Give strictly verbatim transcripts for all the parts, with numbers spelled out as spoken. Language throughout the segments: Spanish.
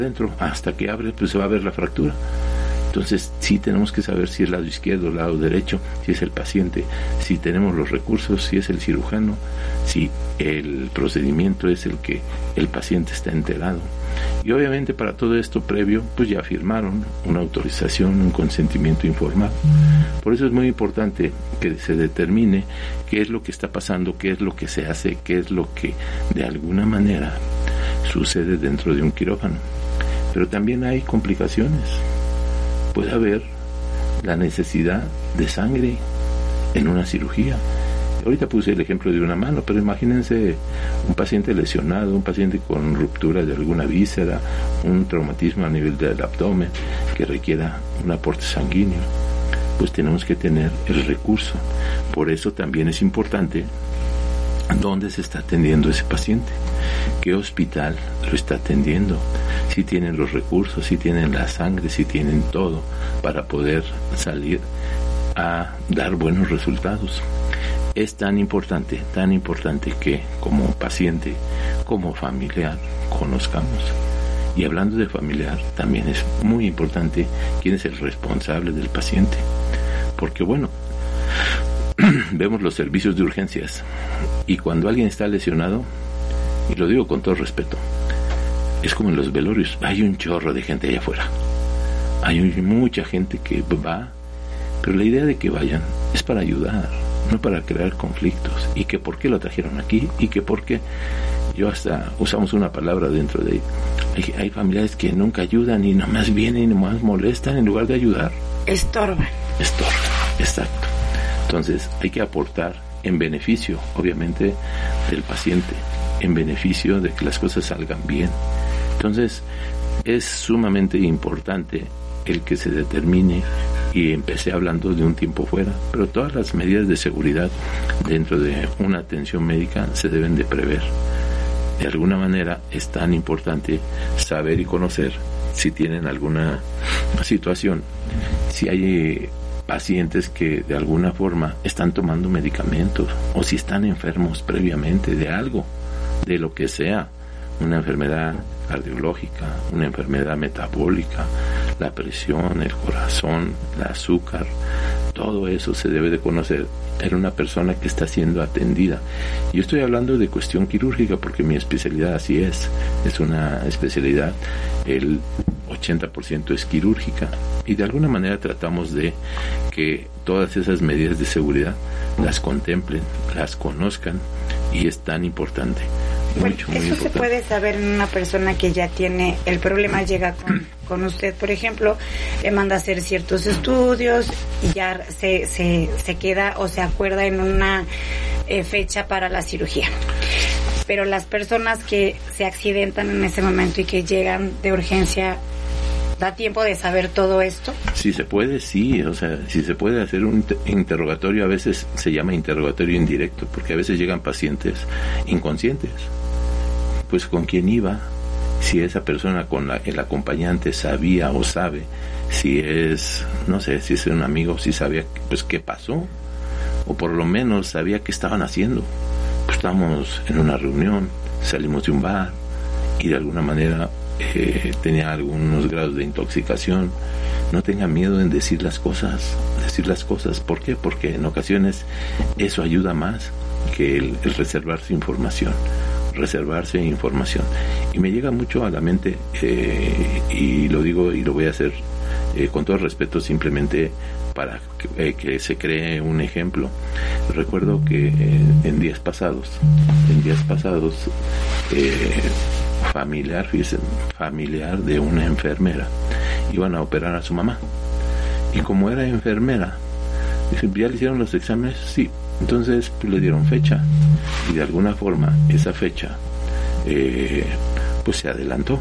dentro, hasta que abre, pues se va a ver la fractura. Entonces sí tenemos que saber si es lado izquierdo, lado derecho, si es el paciente, si tenemos los recursos, si es el cirujano, si el procedimiento es el que el paciente está enterado. Y obviamente para todo esto previo, pues ya firmaron una autorización, un consentimiento informado. Por eso es muy importante que se determine qué es lo que está pasando, qué es lo que se hace, qué es lo que de alguna manera sucede dentro de un quirófano. Pero también hay complicaciones. Puede haber la necesidad de sangre en una cirugía. Ahorita puse el ejemplo de una mano, pero imagínense un paciente lesionado, un paciente con ruptura de alguna víscera, un traumatismo a nivel del abdomen que requiera un aporte sanguíneo. Pues tenemos que tener el recurso. Por eso también es importante dónde se está atendiendo ese paciente, qué hospital lo está atendiendo, si tienen los recursos, si tienen la sangre, si tienen todo para poder salir a dar buenos resultados. Es tan importante, tan importante que como paciente, como familiar, conozcamos. Y hablando de familiar, también es muy importante quién es el responsable del paciente. Porque bueno, vemos los servicios de urgencias y cuando alguien está lesionado, y lo digo con todo respeto, es como en los velorios, hay un chorro de gente allá afuera, hay mucha gente que va, pero la idea de que vayan es para ayudar, no para crear conflictos, y que por qué lo trajeron aquí, y que por qué, yo hasta usamos una palabra dentro de hay, hay familiares que nunca ayudan y nomás vienen y nomás molestan en lugar de ayudar. Estorban. Estorban, exacto. Entonces hay que aportar en beneficio, obviamente, del paciente, en beneficio de que las cosas salgan bien. Entonces es sumamente importante el que se determine, y empecé hablando de un tiempo fuera, pero todas las medidas de seguridad dentro de una atención médica se deben de prever. De alguna manera es tan importante saber y conocer si tienen alguna situación, si hay pacientes que de alguna forma están tomando medicamentos o si están enfermos previamente de algo, de lo que sea, una enfermedad cardiológica, una enfermedad metabólica, la presión, el corazón, el azúcar, todo eso se debe de conocer en una persona que está siendo atendida. Yo estoy hablando de cuestión quirúrgica porque mi especialidad así es, es una especialidad, el ochenta por ciento es quirúrgica, y de alguna manera tratamos de que todas esas medidas de seguridad las contemplen, las conozcan, y es tan importante. Bueno, Mucho, muy eso importante. Se puede saber en una persona que ya tiene el problema, llega con, con usted, por ejemplo, le manda a hacer ciertos estudios y ya se, se, se queda o se acuerda en una eh, fecha para la cirugía. Pero las personas que se accidentan en ese momento y que llegan de urgencia, ¿da tiempo de saber todo esto? Si se puede, sí, o sea, si se puede hacer un interrogatorio, a veces se llama interrogatorio indirecto, porque a veces llegan pacientes inconscientes. Pues con quién iba, si esa persona con la, el acompañante sabía o sabe, si es, no sé, si es un amigo, si sabía pues qué pasó, o por lo menos sabía qué estaban haciendo. Pues estamos en una reunión, salimos de un bar y de alguna manera eh, tenía algunos grados de intoxicación. No tenga miedo en decir las cosas, decir las cosas. ¿Por qué? Porque en ocasiones eso ayuda más que el, el reservarse información. reservarse información. Y me llega mucho a la mente, eh, y lo digo y lo voy a hacer eh, con todo respeto, simplemente para que, eh, que se cree un ejemplo. Recuerdo que eh, en días pasados, en días pasados, eh, familiar, fíjense, familiar de una enfermera, iban a operar a su mamá. Y como era enfermera, dicen, ¿ya le hicieron los exámenes? Sí. Entonces pues, le dieron fecha, y de alguna forma esa fecha eh, pues se adelantó,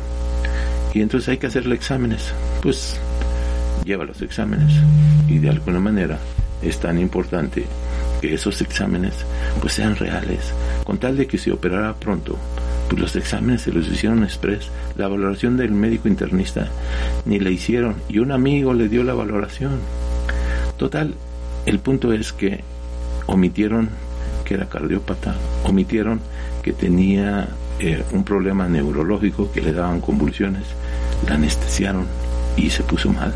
y entonces hay que hacerle exámenes. Pues lleva los exámenes, y de alguna manera es tan importante que esos exámenes pues sean reales, con tal de que se operara pronto. Pues los exámenes se los hicieron express, la valoración del médico internista ni le hicieron, y un amigo le dio la valoración. Total, el punto es que omitieron que era cardiópata, omitieron que tenía eh, un problema neurológico, que le daban convulsiones. la anestesiaron y se puso mal.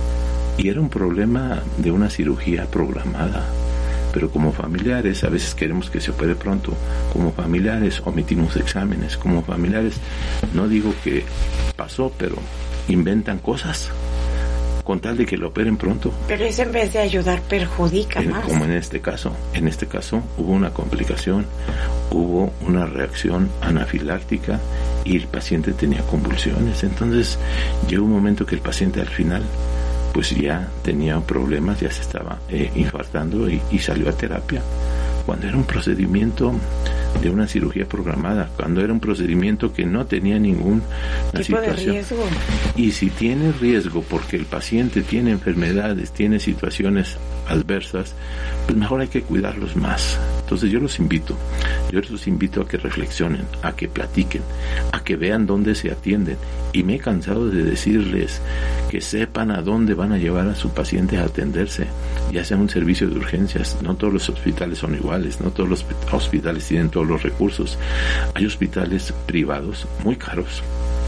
Y era un problema de una cirugía programada. Pero como familiares a veces queremos que se opere pronto, como familiares omitimos exámenes, como familiares no digo que pasó, pero inventan cosas con tal de que lo operen pronto. Pero eso en vez de ayudar perjudica en, más. Como en este caso, en este caso hubo una complicación, hubo una reacción anafiláctica y el paciente tenía convulsiones. Entonces llegó un momento que el paciente al final pues ya tenía problemas, ya se estaba eh, infartando y, y salió a terapia. Cuando era un procedimiento de una cirugía programada, cuando era un procedimiento que no tenía ningún tipo de riesgo. Y si tiene riesgo porque el paciente tiene enfermedades, tiene situaciones adversas, pues mejor hay que cuidarlos más. Entonces yo los invito, yo los invito a que reflexionen, a que platiquen, a que vean dónde se atienden. Y me he cansado de decirles que sepan a dónde van a llevar a su paciente a atenderse, ya sea un servicio de urgencias. No todos los hospitales son iguales, no todos los hospitales tienen todos los recursos. Hay hospitales privados muy caros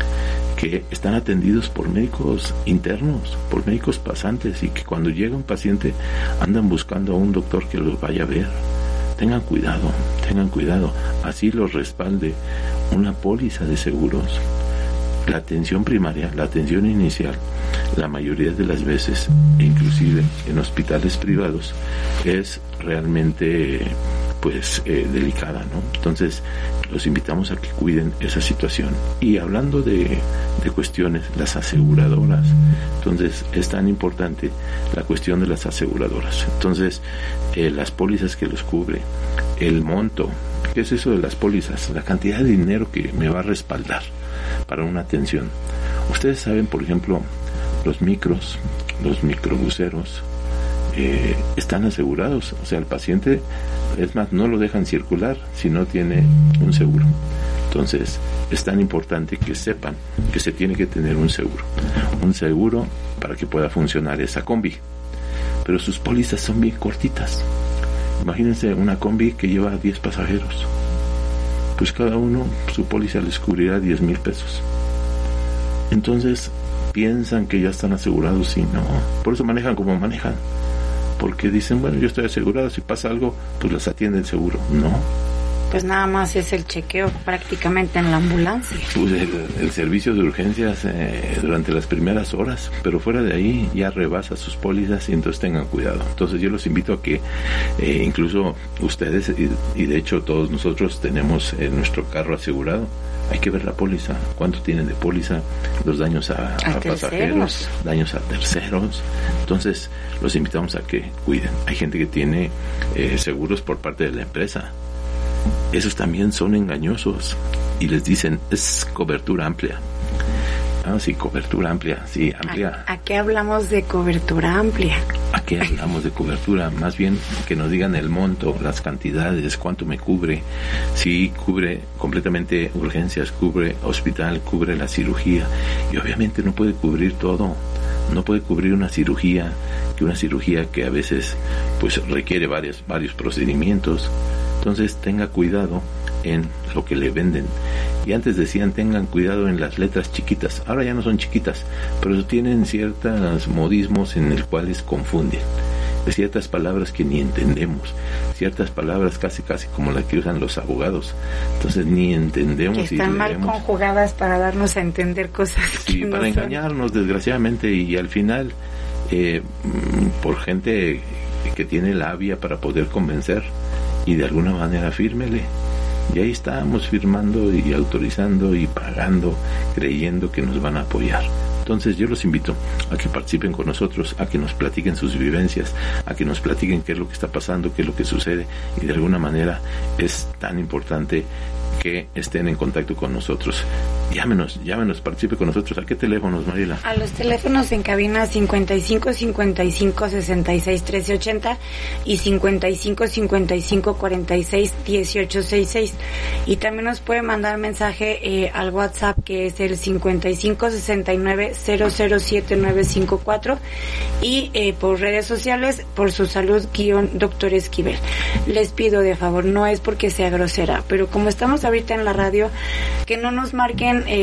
que están atendidos por médicos internos, por médicos pasantes, y que cuando llega un paciente andan buscando a un doctor que los vaya a ver. Tengan cuidado, tengan cuidado, así los respalde una póliza de seguros. La atención primaria, la atención inicial, la mayoría de las veces, inclusive en hospitales privados, es realmente pues eh, delicada, ¿no? Entonces los invitamos a que cuiden esa situación. Y hablando de, de cuestiones, las aseguradoras, entonces es tan importante la cuestión de las aseguradoras. Entonces eh, las pólizas que los cubre, el monto, ¿qué es eso de las pólizas? La cantidad de dinero que me va a respaldar para una atención. Ustedes saben, por ejemplo, los micros, los microbuseros eh, están asegurados, o sea, el paciente, es más, no lo dejan circular si no tiene un seguro. Entonces es tan importante que sepan que se tiene que tener un seguro, un seguro para que pueda funcionar esa combi. Pero sus pólizas son bien cortitas. Imagínense una combi que lleva diez pasajeros, pues cada uno, su póliza les cubrirá diez mil pesos. Entonces piensan que ya están asegurados y no, por eso manejan como manejan, porque dicen, bueno, yo estoy asegurado, si pasa algo pues las atiende el seguro. No, pues nada más es el chequeo prácticamente en la ambulancia. Pues el, el servicio de urgencias eh, durante las primeras horas, pero fuera de ahí ya rebasa sus pólizas, y entonces tengan cuidado. Entonces yo los invito a que eh, incluso ustedes, y, y de hecho todos nosotros tenemos eh, nuestro carro asegurado, hay que ver la póliza, cuánto tienen de póliza, los daños a, a, a pasajeros, daños a terceros. Entonces los invitamos a que cuiden. Hay gente que tiene eh, seguros por parte de la empresa. Esos también son engañosos y les dicen es cobertura amplia. Ah, sí, cobertura amplia, sí, amplia. ¿A, ¿A qué hablamos de cobertura amplia? ¿A qué hablamos de cobertura? Más bien que nos digan el monto, las cantidades, cuánto me cubre. Si cubre completamente urgencias, cubre hospital, cubre la cirugía. Y obviamente no puede cubrir todo. No puede cubrir una cirugía, que una cirugía que a veces pues requiere varios, varios procedimientos. Entonces tenga cuidado en lo que le venden. Y antes decían tengan cuidado en las letras chiquitas, ahora ya no son chiquitas, pero tienen ciertos modismos en los cuales confunden, de ciertas palabras que ni entendemos, ciertas palabras casi casi como las que usan los abogados, entonces ni entendemos. Que están y mal conjugadas para darnos a entender cosas. Sí, que para no engañarnos son. Desgraciadamente, y al final eh, por gente que tiene labia para poder convencer, y de alguna manera fírmele. Y ahí estamos firmando y autorizando y pagando, creyendo que nos van a apoyar. Entonces yo los invito a que participen con nosotros, a que nos platiquen sus vivencias, a que nos platiquen qué es lo que está pasando, qué es lo que sucede, y de alguna manera es tan importante que estén en contacto con nosotros. Llámenos, llámenos, participe con nosotros. ¿A qué teléfonos, Mariela? A los teléfonos en cabina cincuenta y cinco cincuenta y cinco sesenta y seis trece ochenta y cincuenta y cinco cincuenta y cinco cuarenta y seis dieciocho sesenta y seis. Y también nos puede mandar mensaje eh, al WhatsApp, que es el cincuenta y cinco sesenta y nueve cero cero siete nueve cinco cuatro, y eh, por redes sociales, por su salud guión doctor Esquivel. Les pido de favor, no es porque sea grosera, pero como estamos ahorita en la radio, que no nos marquen eh,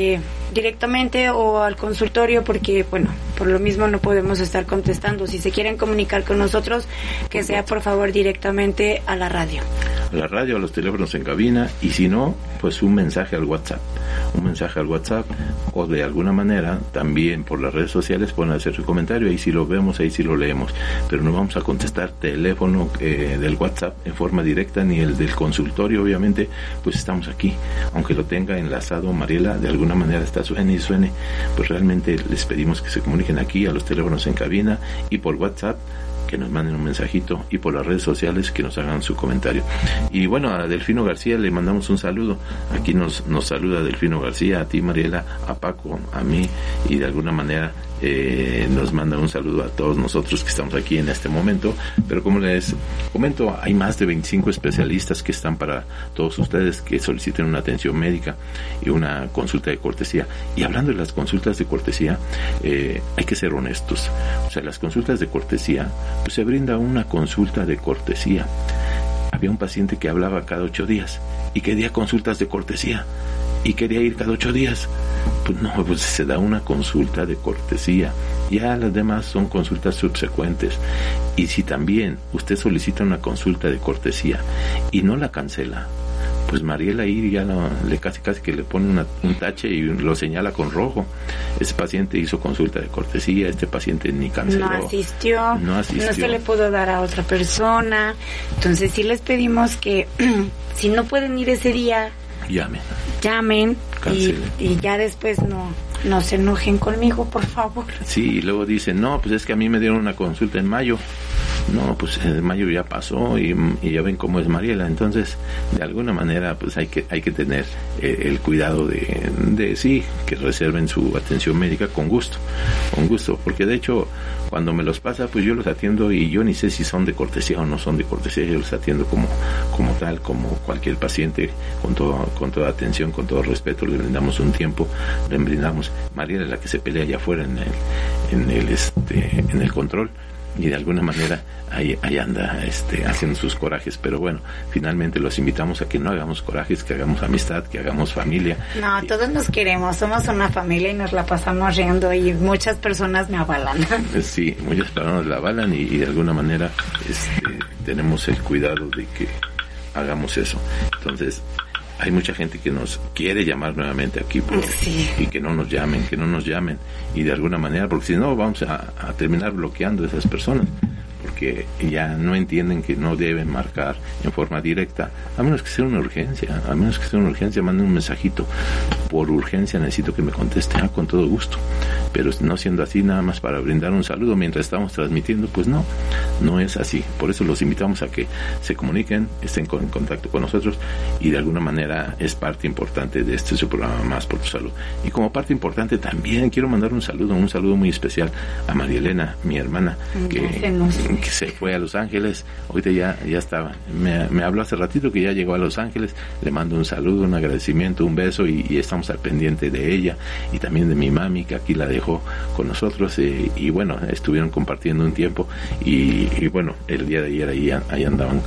directamente o al consultorio, porque bueno, por lo mismo no podemos estar contestando. Si se quieren comunicar con nosotros, que sea por favor directamente a la radio. A la radio, a los teléfonos en cabina, y si no, pues un mensaje al WhatsApp. Un mensaje al WhatsApp, o de alguna manera también por las redes sociales pueden hacer su comentario, ahí sí lo vemos, ahí sí lo leemos, pero no vamos a contestar teléfono eh, del WhatsApp en forma directa, ni el del consultorio, obviamente, pues estamos aquí, aunque lo tenga enlazado Mariela, de alguna manera está suene y suene, pues realmente les pedimos que se comuniquen aquí a los teléfonos en cabina y por WhatsApp, que nos manden un mensajito, y por las redes sociales que nos hagan su comentario. Y bueno, a Delfino García le mandamos un saludo. Aquí nos nos saluda Delfino García, a ti Mariela, a Paco, a mí, y de alguna manera eh, nos manda un saludo a todos nosotros que estamos aquí en este momento. Pero como les comento, hay más de veinticinco especialistas que están para todos ustedes que soliciten una atención médica y una consulta de cortesía. Y hablando de las consultas de cortesía, eh, hay que ser honestos. O sea, las consultas de cortesía, pues se brinda una consulta de cortesía. Había un paciente que hablaba cada ocho días y quería consultas de cortesía y quería ir cada ocho días. Pues no, pues se da una consulta de cortesía. Ya las demás son consultas subsecuentes. Y si también usted solicita una consulta de cortesía y no la cancela, pues Mariela ahí ya lo, le casi casi que le pone una, un tache y lo señala con rojo. Ese paciente hizo consulta de cortesía, este paciente ni canceló. No asistió, no asistió, no se le pudo dar a otra persona. Entonces sí les pedimos que si no pueden ir ese día, llamen. Llamen y, y ya después no... No se enojen conmigo, por favor. Sí, y luego dicen, no, pues es que a mí me dieron una consulta en mayo. No, pues en mayo ya pasó y, y ya ven cómo es Mariela. Entonces, de alguna manera, pues hay que hay que tener eh, el cuidado de, de, sí, que reserven su atención médica con gusto, con gusto. Porque de hecho, cuando me los pasa, pues yo los atiendo y yo ni sé si son de cortesía o no son de cortesía. Yo los atiendo como, como tal, como cualquier paciente, con, todo, con toda atención, con todo respeto. Le brindamos un tiempo, le brindamos. Mariela es la que se pelea allá afuera en el, en el, este, en el control, y de alguna manera ahí, ahí anda este, haciendo sus corajes. Pero bueno, finalmente los invitamos a que no hagamos corajes, que hagamos amistad, que hagamos familia. No, todos nos queremos, somos una familia y nos la pasamos riendo, y muchas personas me avalan. Sí, muchas personas la avalan, y, y de alguna manera este, tenemos el cuidado de que hagamos eso. Entonces, hay mucha gente que nos quiere llamar nuevamente aquí, por, sí. y que no nos llamen, que no nos llamen, y de alguna manera, porque si no vamos a, a terminar bloqueando a esas personas, porque ya no entienden que no deben marcar en forma directa, a menos que sea una urgencia, a menos que sea una urgencia, manden un mensajito, por urgencia necesito que me conteste, ah, con todo gusto. Pero no siendo así, nada más para brindar un saludo mientras estamos transmitiendo, pues no, no es así. Por eso los invitamos a que se comuniquen, estén con, en contacto con nosotros, y de alguna manera es parte importante de este su programa Más por tu Salud. Y como parte importante también quiero mandar un saludo, un saludo muy especial a María Elena, mi hermana, que, que se fue a Los Ángeles. Ahorita ya, ya estaba, me, me habló hace ratito que ya llegó a Los Ángeles. Le mando un saludo, un agradecimiento, un beso, y, y estamos al pendiente de ella, y también de mi mami, que aquí la dejó con nosotros, eh, y bueno, estuvieron compartiendo un tiempo, y, y bueno, el día de ayer ahí, ahí andaban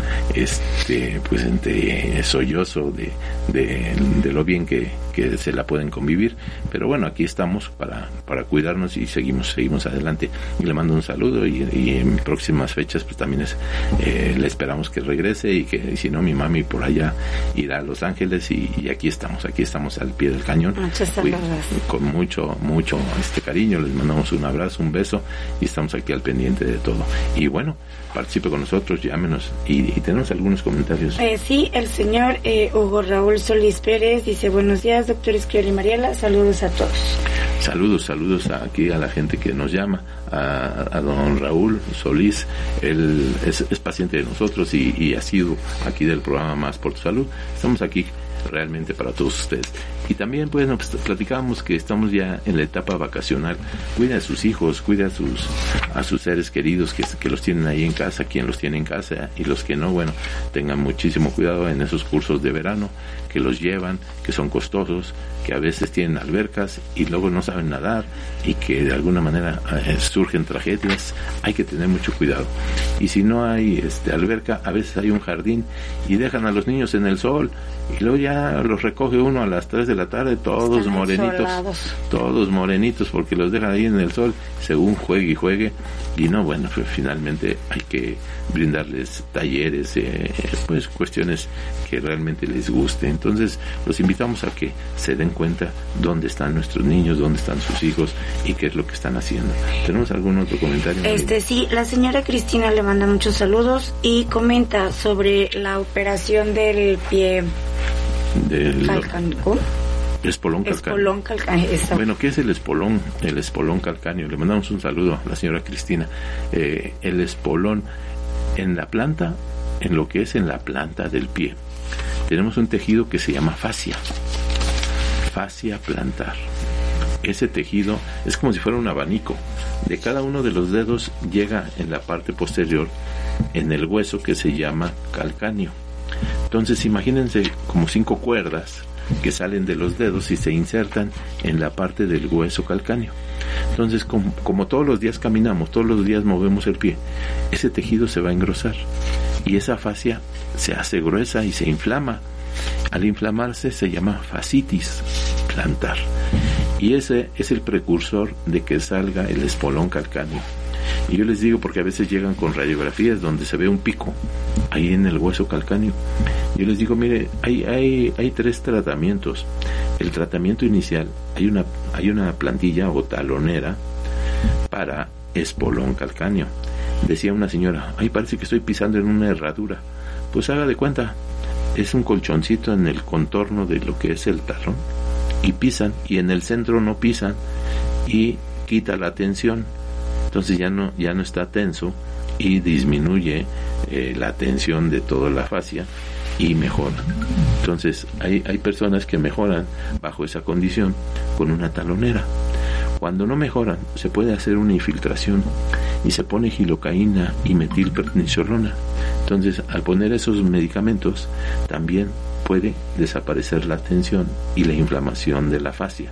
este pues entre sollozo de, de, de lo bien que, que se la pueden convivir. Pero bueno, aquí estamos para, para cuidarnos, y seguimos seguimos adelante, y le mando un saludo, y, y en próximas fechas pues también es, eh, le esperamos que regrese, y que y si no, mi mami por allá irá a Los Ángeles, y, y aquí estamos aquí estamos al pie del cañón. Muchas gracias. Con mucho mucho este cariño, les mandamos un abrazo, un beso, y estamos aquí al pendiente de todo. Y bueno, participe con nosotros, llámenos, y, y tenemos algunos comentarios. Eh, sí, el señor eh, Hugo Raúl Solís Pérez dice: buenos días, doctor Esquivel y Mariela, saludos a todos. Saludos, saludos a, aquí a la gente que nos llama, a, a don Raúl Solís. Él es, es paciente de nosotros, y, y ha sido aquí del programa Más por tu Salud. Estamos aquí realmente para todos ustedes. Y también pues nos platicábamos que estamos ya en la etapa vacacional. Cuida a sus hijos, cuida a sus a sus seres queridos que, que los tienen ahí en casa, quien los tiene en casa, y los que no, bueno, tengan muchísimo cuidado en esos cursos de verano que los llevan, que son costosos, que a veces tienen albercas y luego no saben nadar y que de alguna manera eh, surgen tragedias. Hay que tener mucho cuidado. Y si no hay este, alberca, a veces hay un jardín y dejan a los niños en el sol y luego ya los recoge uno a las tres de la tarde, todos Están morenitos, insolados. todos morenitos, porque los dejan ahí en el sol, según juegue y juegue, y no, bueno, pues finalmente hay que brindarles talleres, eh, pues cuestiones que realmente les guste. Entonces, los invitamos a que se den cuenta dónde están nuestros niños, dónde están sus hijos y qué es lo que están haciendo. ¿Tenemos algún otro comentario? Este, sí, la señora Cristina le manda muchos saludos y comenta sobre la operación del pie del calcáneo. Espolón calcáneo. Espolón calcáneo. Bueno, ¿qué es el espolón? El espolón calcáneo. Le mandamos un saludo a la señora Cristina. Eh, el espolón en la planta, en lo que es en la planta del pie, tenemos un tejido que se llama fascia. Fascia plantar. Ese tejido es como si fuera un abanico. De cada uno de los dedos llega en la parte posterior, en el hueso que se llama calcáneo. Entonces imagínense como cinco cuerdas que salen de los dedos y se insertan en la parte del hueso calcáneo. Entonces, como, como todos los días caminamos, todos los días movemos el pie, ese tejido se va a engrosar y esa fascia se hace gruesa y se inflama. Al inflamarse se llama fascitis plantar y ese es el precursor de que salga el espolón calcáneo. Y yo les digo porque a veces llegan con radiografías donde se ve un pico ahí en el hueso calcáneo. Yo les digo, mire, hay hay hay tres tratamientos. El tratamiento inicial, hay una hay una plantilla o talonera para espolón calcáneo. Decía una señora, ay, parece que estoy pisando en una herradura. Pues haga de cuenta, es un colchoncito en el contorno de lo que es el talón y pisan, y en el centro no pisan y quita la tensión. Entonces ya no ya no está tenso y disminuye eh, la tensión de toda la fascia y mejora. Entonces hay hay personas que mejoran bajo esa condición con una talonera. Cuando no mejoran, se puede hacer una infiltración y se pone gilocaína y metilprednisolona. Entonces, al poner esos medicamentos, también puede desaparecer la tensión y la inflamación de la fascia.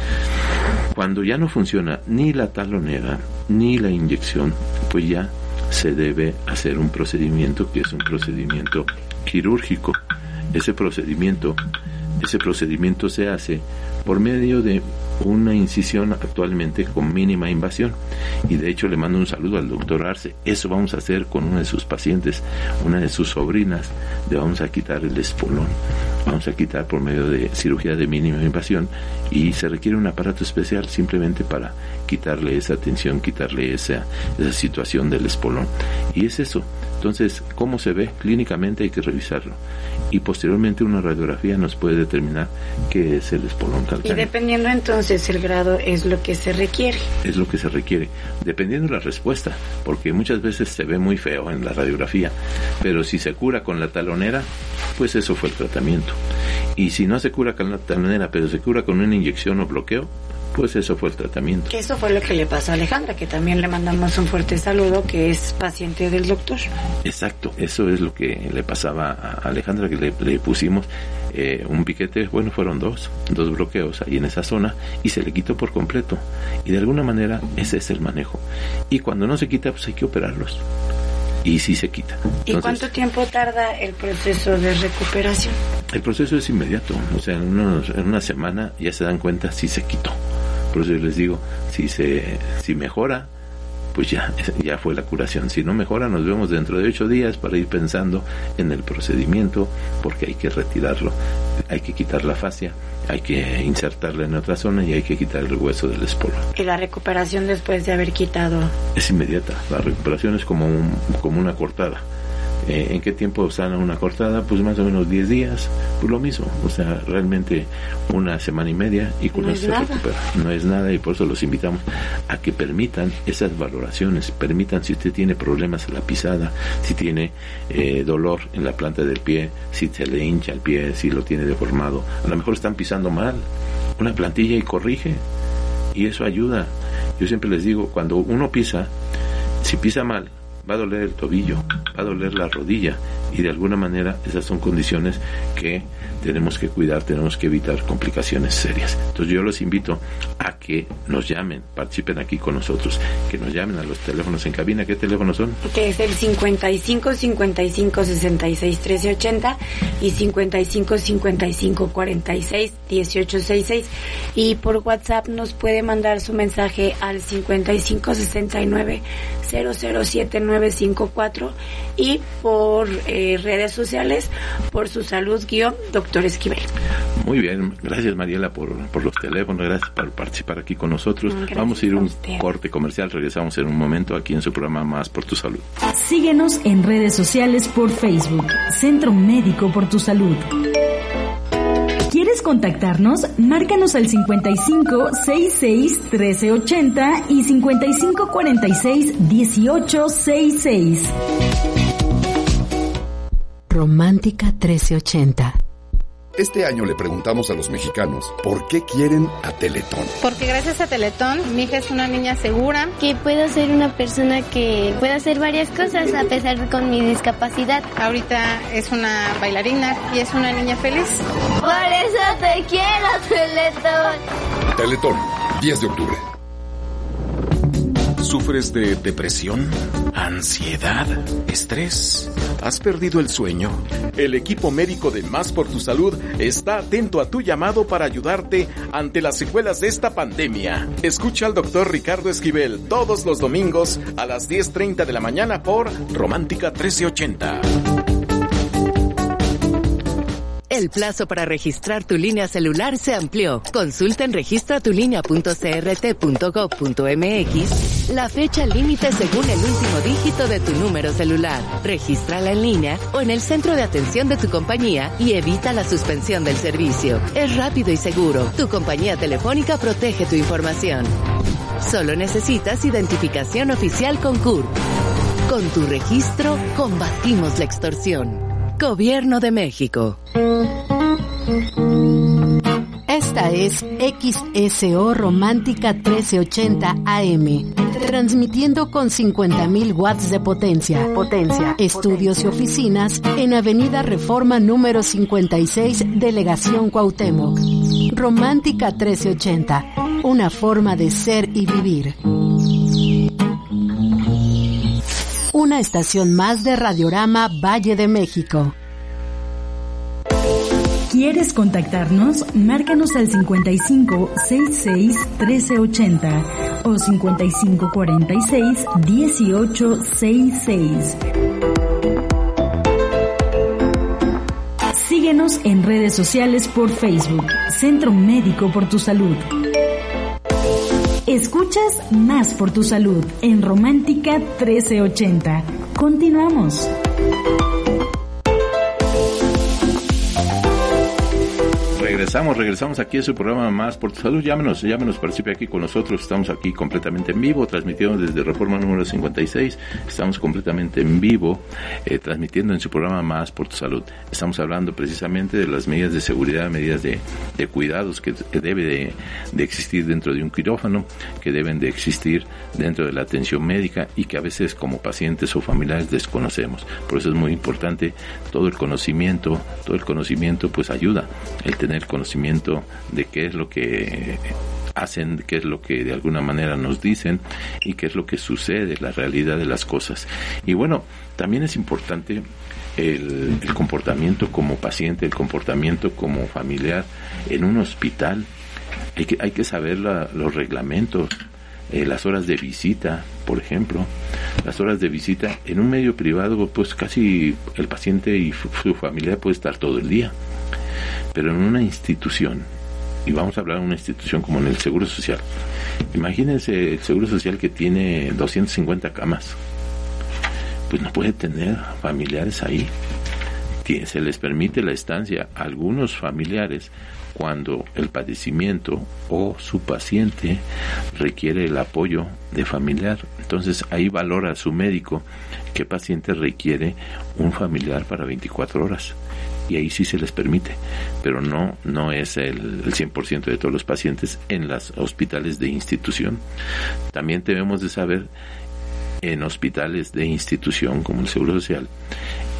Cuando ya no funciona ni la talonera ni la inyección, pues ya se debe hacer un procedimiento que es un procedimiento quirúrgico. Ese procedimiento, ese procedimiento se hace por medio de una incisión actualmente con mínima invasión, y de hecho le mando un saludo al doctor Arce. Eso vamos a hacer con una de sus pacientes, una de sus sobrinas. Le vamos a quitar el espolón, vamos a quitar por medio de cirugía de mínima invasión, y se requiere un aparato especial simplemente para quitarle esa tensión, quitarle esa, esa situación del espolón. Y es eso. Entonces, ¿cómo se ve? Clínicamente hay que revisarlo, y posteriormente una radiografía nos puede determinar qué es el espolón calcáneo. Y dependiendo entonces el grado es lo que se requiere. Es lo que se requiere, dependiendo de la respuesta, porque muchas veces se ve muy feo en la radiografía, pero si se cura con la talonera, pues eso fue el tratamiento. Y si no se cura con la talonera, pero se cura con una inyección o bloqueo, pues eso fue el tratamiento. Eso fue lo que le pasó a Alejandra, que también le mandamos un fuerte saludo, que es paciente del doctor. Exacto, eso es lo que le pasaba a Alejandra, que le, le pusimos eh, un piquete, bueno, fueron dos, dos bloqueos ahí en esa zona, y se le quitó por completo. Y de alguna manera ese es el manejo. Y cuando no se quita, pues hay que operarlos. Y sí se quita. Entonces, ¿y cuánto tiempo tarda el proceso de recuperación? El proceso es inmediato, o sea, en, unos, en una semana ya se dan cuenta si se quitó. Por eso yo les digo, si se si mejora, pues ya, ya fue la curación. Si no mejora, nos vemos dentro de ocho días para ir pensando en el procedimiento, porque hay que retirarlo, hay que quitar la fascia, hay que insertarla en otra zona y hay que quitar el hueso del espolón. ¿Y la recuperación después de haber quitado? Es inmediata, la recuperación es como, un, como una cortada. Eh, ¿En qué tiempo sana una cortada? Pues más o menos diez días, pues lo mismo, o sea, realmente una semana y media y con no eso se recupera. No es nada, y por eso los invitamos a que permitan esas valoraciones, permitan si usted tiene problemas en la pisada, si tiene eh, dolor en la planta del pie, si se le hincha el pie, si lo tiene deformado, a lo mejor están pisando mal, una plantilla y corrige, y eso ayuda. Yo siempre les digo, cuando uno pisa, si pisa mal, va a doler el tobillo, va a doler la rodilla, y de alguna manera esas son condiciones que tenemos que cuidar, tenemos que evitar complicaciones serias. Entonces yo los invito a que nos llamen, participen aquí con nosotros, que nos llamen a los teléfonos en cabina. ¿Qué teléfonos son? Que es el cincuenta y cinco, cincuenta y cinco, sesenta y seis, trece ochenta y cincuenta y cinco, cincuenta y cinco, cuarenta y seis, dieciocho sesenta y seis, y por WhatsApp nos puede mandar su mensaje al cincuenta y cinco, sesenta y nueve, cero cero siete nueve cinco cuatro y por eh, redes sociales por su salud guión doctor Esquivel. Muy bien, gracias Mariela por, por los teléfonos, gracias por participar aquí con nosotros. Gracias. Vamos a ir a un usted. corte comercial, regresamos en un momento aquí en su programa Más por tu Salud. Síguenos en redes sociales por Facebook, Centro Médico por tu Salud. ¿Quieres contactarnos? Márcanos al cincuenta y cinco, sesenta y seis, trece ochenta y cincuenta y cinco, cuarenta y seis, dieciocho sesenta y seis. Romántica trece ochenta. Este año le preguntamos a los mexicanos por qué quieren a Teletón. Porque gracias a Teletón, mi hija es una niña segura. Que puedo ser una persona que pueda hacer varias cosas a pesar de con mi discapacidad. Ahorita es una bailarina y es una niña feliz. Por eso te quiero, Teletón. Teletón, diez de octubre. ¿Sufres de depresión, ansiedad, estrés? ¿Has perdido el sueño? El equipo médico de Más por tu Salud está atento a tu llamado para ayudarte ante las secuelas de esta pandemia. Escucha al doctor Ricardo Esquivel todos los domingos a las diez treinta de la mañana por Romántica trece ochenta. El plazo para registrar tu línea celular se amplió. Consulta en registra tu línea punto c r t punto gov punto m x la fecha límite según el último dígito de tu número celular. Regístrala en línea o en el centro de atención de tu compañía y evita la suspensión del servicio. Es rápido y seguro. Tu compañía telefónica protege tu información. Solo necesitas identificación oficial con C U R P. Con tu registro, combatimos la extorsión. Gobierno de México. Esta es X S O Romántica trece ochenta A M, transmitiendo con cincuenta mil watts de potencia. Potencia. Estudios y oficinas en Avenida Reforma número cincuenta y seis, Delegación Cuauhtémoc. Romántica trece ochenta, una forma de ser y vivir. Una estación más de Radiorama Valle de México. ¿Quieres contactarnos? Márcanos al cincuenta y cinco, sesenta y seis, trece ochenta o cincuenta y cinco, cuarenta y seis, dieciocho sesenta y seis. Síguenos en redes sociales por Facebook, Centro Médico por tu Salud. Escuchas Más por tu Salud en Romántica trece ochenta. Continuamos. Regresamos, regresamos aquí a su programa Más por tu Salud. Llámenos, llámenos, participe aquí con nosotros. Estamos aquí completamente en vivo, transmitiendo desde Reforma número cincuenta y seis. Estamos completamente en vivo, eh, transmitiendo en su programa Más por tu Salud. Estamos hablando precisamente de las medidas de seguridad, medidas de, de cuidados que, que debe de, de existir dentro de un quirófano, que deben de existir dentro de la atención médica y que a veces como pacientes o familiares desconocemos. Por eso es muy importante todo el conocimiento, todo el conocimiento pues ayuda, el tener conocimiento de qué es lo que hacen, qué es lo que de alguna manera nos dicen y qué es lo que sucede, la realidad de las cosas. Y bueno, también es importante el, el comportamiento como paciente, el comportamiento como familiar en un hospital. Hay que, hay que saber la, los reglamentos, eh, las horas de visita, por ejemplo. Las horas de visita en un medio privado, pues casi el paciente y su familia puede estar todo el día. Pero en una institución, y vamos a hablar de una institución como en el Seguro Social, imagínense el Seguro Social que tiene doscientas cincuenta camas, pues no puede tener familiares ahí. Se les permite la estancia a algunos familiares cuando el padecimiento o su paciente requiere el apoyo de familiar. Entonces ahí valora su médico qué paciente requiere un familiar para veinticuatro horas. Y ahí sí se les permite, pero no no es el, el cien por ciento de todos los pacientes en los hospitales de institución. También debemos de saber, en hospitales de institución como el Seguro Social,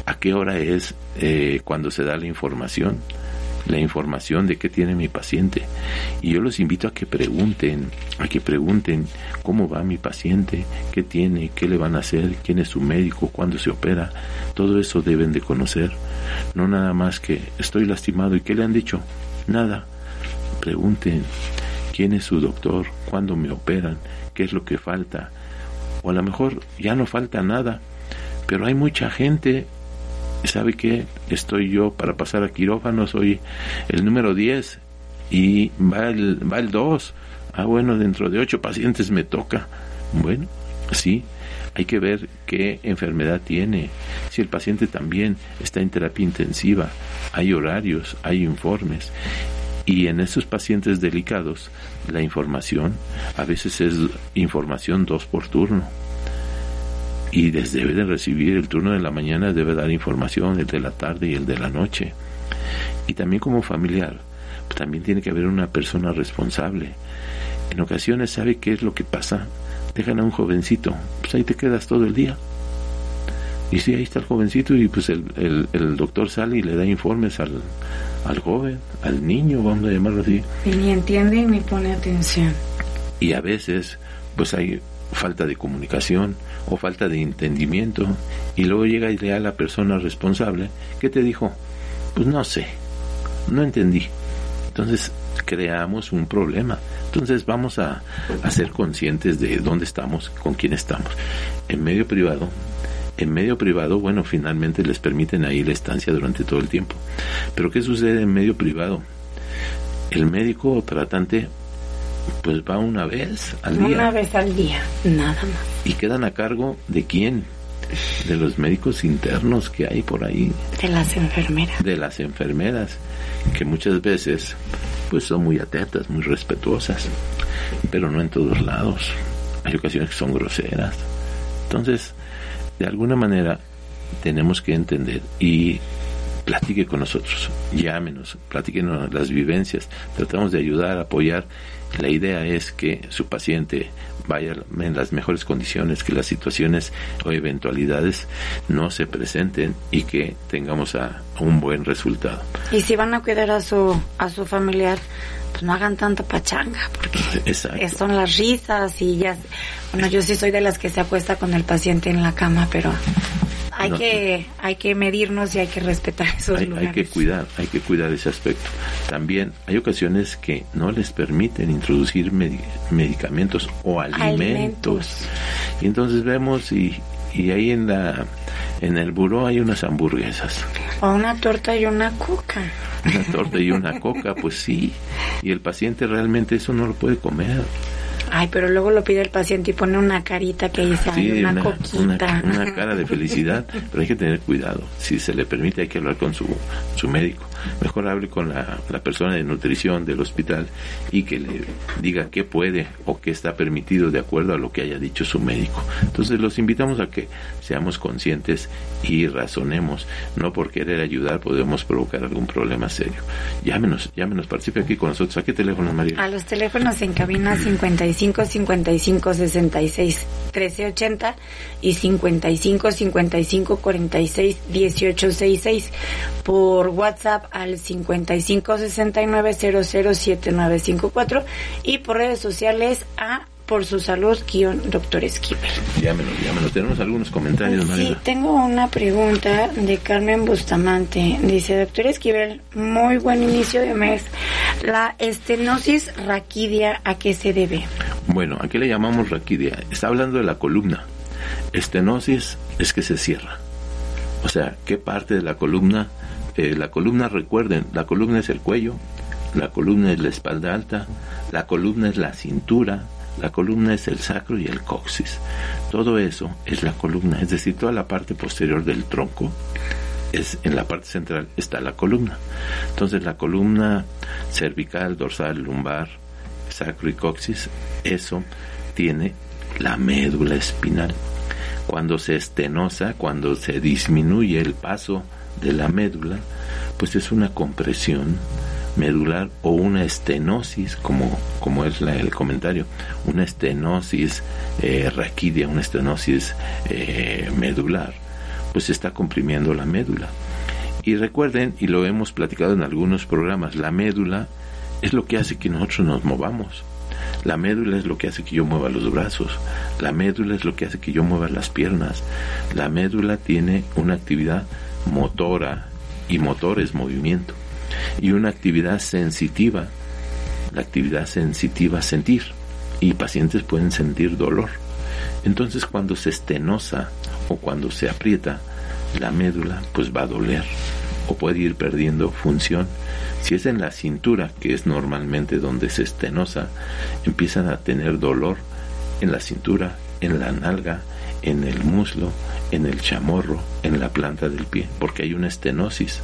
¿A qué hora es eh, cuando se da la información? La información de qué tiene mi paciente. Y yo los invito a que pregunten, a que pregunten cómo va mi paciente, qué tiene, qué le van a hacer, quién es su médico, cuándo se opera. Todo eso deben de conocer. No nada más que estoy lastimado y qué le han dicho. Nada. Pregunten quién es su doctor, cuándo me operan, qué es lo que falta. O a lo mejor ya no falta nada, pero hay mucha gente. ¿Sabe qué? Estoy yo para pasar a quirófano, soy el número diez y va el, va el dos. Ah, bueno, dentro de ocho pacientes me toca. Bueno, sí, hay que ver qué enfermedad tiene. Si el paciente también está en terapia intensiva, hay horarios, hay informes. Y en esos pacientes delicados, la información a veces es información dos por turno. Y les debe de recibir el turno de la mañana, debe dar información, el de la tarde y el de la noche. Y también como familiar, pues también tiene que haber una persona responsable. En ocasiones, ¿sabe qué es lo que pasa? Dejan a un jovencito, pues ahí te quedas todo el día. Y sí, ahí está el jovencito y pues el, el, el doctor sale y le da informes al, al joven, al niño, vamos a llamarlo así. Y ni entiende ni pone atención. Y a veces, pues hay falta de comunicación o falta de entendimiento, y luego llega y le da a la persona responsable, ¿qué te dijo? Pues no sé, no entendí. Entonces creamos un problema. Entonces vamos a, a ser conscientes de dónde estamos, con quién estamos. En medio privado, en medio privado, bueno, finalmente les permiten ahí la estancia durante todo el tiempo. Pero ¿qué sucede en medio privado? El médico o tratante pues va una vez al día. Una vez al día, nada más. ¿Y quedan a cargo de quién? De los médicos internos que hay por ahí. De las enfermeras. De las enfermeras, que muchas veces pues son muy atentas, muy respetuosas, pero no en todos lados. Hay ocasiones que son groseras. Entonces, de alguna manera, tenemos que entender y platique con nosotros, llámenos, platíquenos las vivencias, tratamos de ayudar, apoyar. La idea es que su paciente vaya en las mejores condiciones, que las situaciones o eventualidades no se presenten y que tengamos a, a un buen resultado. Y si van a cuidar a su a su familiar, pues no hagan tanta pachanga, porque Exacto. son las risas y ya. Bueno, yo sí soy de las que se acuesta con el paciente en la cama, pero hay no, que hay que medirnos y hay que respetar esos hay, lugares. Hay que cuidar, hay que cuidar ese aspecto. También hay ocasiones que no les permiten introducir med- medicamentos o alimentos. alimentos. Y entonces vemos y, y ahí en la en el buró hay unas hamburguesas. O una torta y una coca. Una torta y una coca, pues sí. Y el paciente realmente eso no lo puede comer. Ay, pero luego lo pide el paciente y pone una carita que dice, sí, ay, una, una coquita. Una, una cara de felicidad, pero hay que tener cuidado. Si se le permite, hay que hablar con su, su médico. Mejor hable con la, la persona de nutrición del hospital y que le diga qué puede o qué está permitido de acuerdo a lo que haya dicho su médico. Entonces los invitamos a que seamos conscientes y razonemos. No por querer ayudar podemos provocar algún problema serio. Llámenos, llámenos, participe aquí con nosotros. ¿A qué teléfono, María? A los teléfonos en cabina cincuenta y cinco, cincuenta y cinco, sesenta y seis, trece ochenta y cincuenta y cinco, cincuenta y cinco, cuarenta y seis, dieciocho sesenta y seis. Por WhatsApp al cincuenta y cinco, sesenta y nueve, cero cero siete nueve cinco cuatro y por redes sociales a Por Su Salud, guión Doctor Esquivel. Llámenos, llámenos. Tenemos algunos comentarios, Sí, María. tengo una pregunta de Carmen Bustamante. Dice, Doctor Esquivel, muy buen inicio de mes. La estenosis raquídea, ¿a qué se debe? Bueno, ¿a qué le llamamos raquídea? Está hablando de la columna. Estenosis es que se cierra. O sea, ¿qué parte de la columna? Eh, la columna, recuerden, la columna es el cuello, la columna es la espalda alta, la columna es la cintura, la columna es el sacro y el coxis. Todo eso es la columna, es decir, toda la parte posterior del tronco, es en la parte central está la columna. Entonces la columna cervical, dorsal, lumbar, sacro y coxis, eso tiene la médula espinal. Cuando se estenosa, cuando se disminuye el paso de la médula, pues es una compresión medular o una estenosis, como, como es la, el comentario, una estenosis eh, raquídea, una estenosis eh, medular, pues se está comprimiendo la médula. Y recuerden, y lo hemos platicado en algunos programas, la médula es lo que hace que nosotros nos movamos. La médula es lo que hace que yo mueva los brazos. La médula es lo que hace que yo mueva las piernas. La médula tiene una actividad motora, y motor es movimiento, y una actividad sensitiva. La actividad sensitiva es sentir, y pacientes pueden sentir dolor. Entonces, cuando se estenosa o cuando se aprieta la médula, pues va a doler o puede ir perdiendo función. Si es en la cintura, que es normalmente donde se estenosa, empiezan a tener dolor en la cintura, en la nalga, en el muslo, en el chamorro, en la planta del pie, porque hay una estenosis.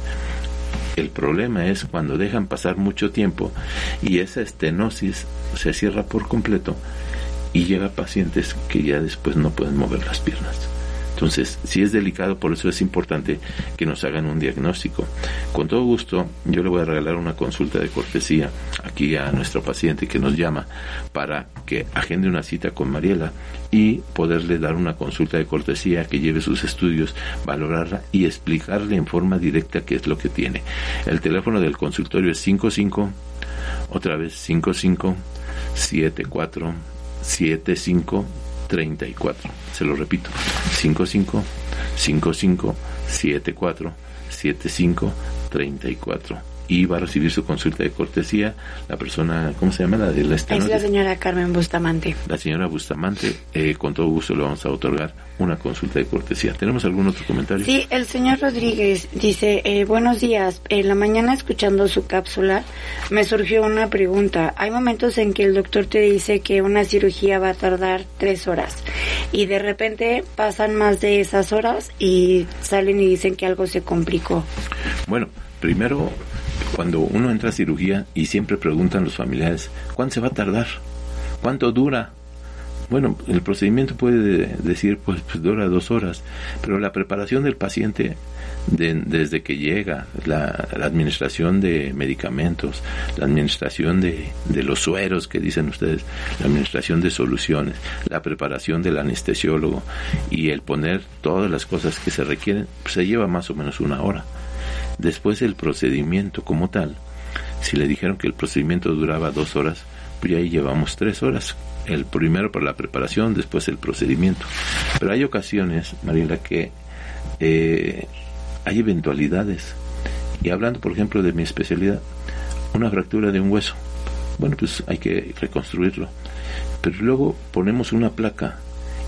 El problema es cuando dejan pasar mucho tiempo y esa estenosis se cierra por completo y llega a pacientes que ya después no pueden mover las piernas. Entonces, sí es delicado, por eso es importante que nos hagan un diagnóstico. Con todo gusto, yo le voy a regalar una consulta de cortesía aquí a nuestro paciente que nos llama para que agende una cita con Mariela y poderle dar una consulta de cortesía, que lleve sus estudios, valorarla y explicarle en forma directa qué es lo que tiene. El teléfono del consultorio es cinco cinco, otra vez cinco cinco, siete cuatro, siete cinco, treinta y cuatro. Se lo repito, cinco cinco, cinco cinco, siete cuatro, siete cinco, treinta y cuatro. Y va a recibir su consulta de cortesía la persona, ¿cómo se llama? La de la estenosis. Es la señora Carmen Bustamante. La señora Bustamante, eh, con todo gusto le vamos a otorgar una consulta de cortesía. ¿Tenemos algún otro comentario? Sí, el señor Rodríguez dice, eh, buenos días, en la mañana escuchando su cápsula me surgió una pregunta. Hay momentos en que el doctor te dice que una cirugía va a tardar tres horas y de repente pasan más de esas horas y salen y dicen que algo se complicó. Bueno, primero, cuando uno entra a cirugía y siempre preguntan los familiares, ¿cuánto se va a tardar? ¿Cuánto dura? Bueno, el procedimiento puede decir, pues, pues dura dos horas, pero la preparación del paciente de, desde que llega, la, la administración de medicamentos, la administración de, de los sueros que dicen ustedes, la administración de soluciones, la preparación del anestesiólogo y el poner todas las cosas que se requieren, pues se lleva más o menos una hora. Después el procedimiento como tal, si le dijeron que el procedimiento duraba dos horas, pues ahí llevamos tres horas. El primero para la preparación, después el procedimiento. Pero hay ocasiones, Mariela, que eh, hay eventualidades. Y hablando, por ejemplo, de mi especialidad, una fractura de un hueso. Bueno, pues hay que reconstruirlo. Pero luego ponemos una placa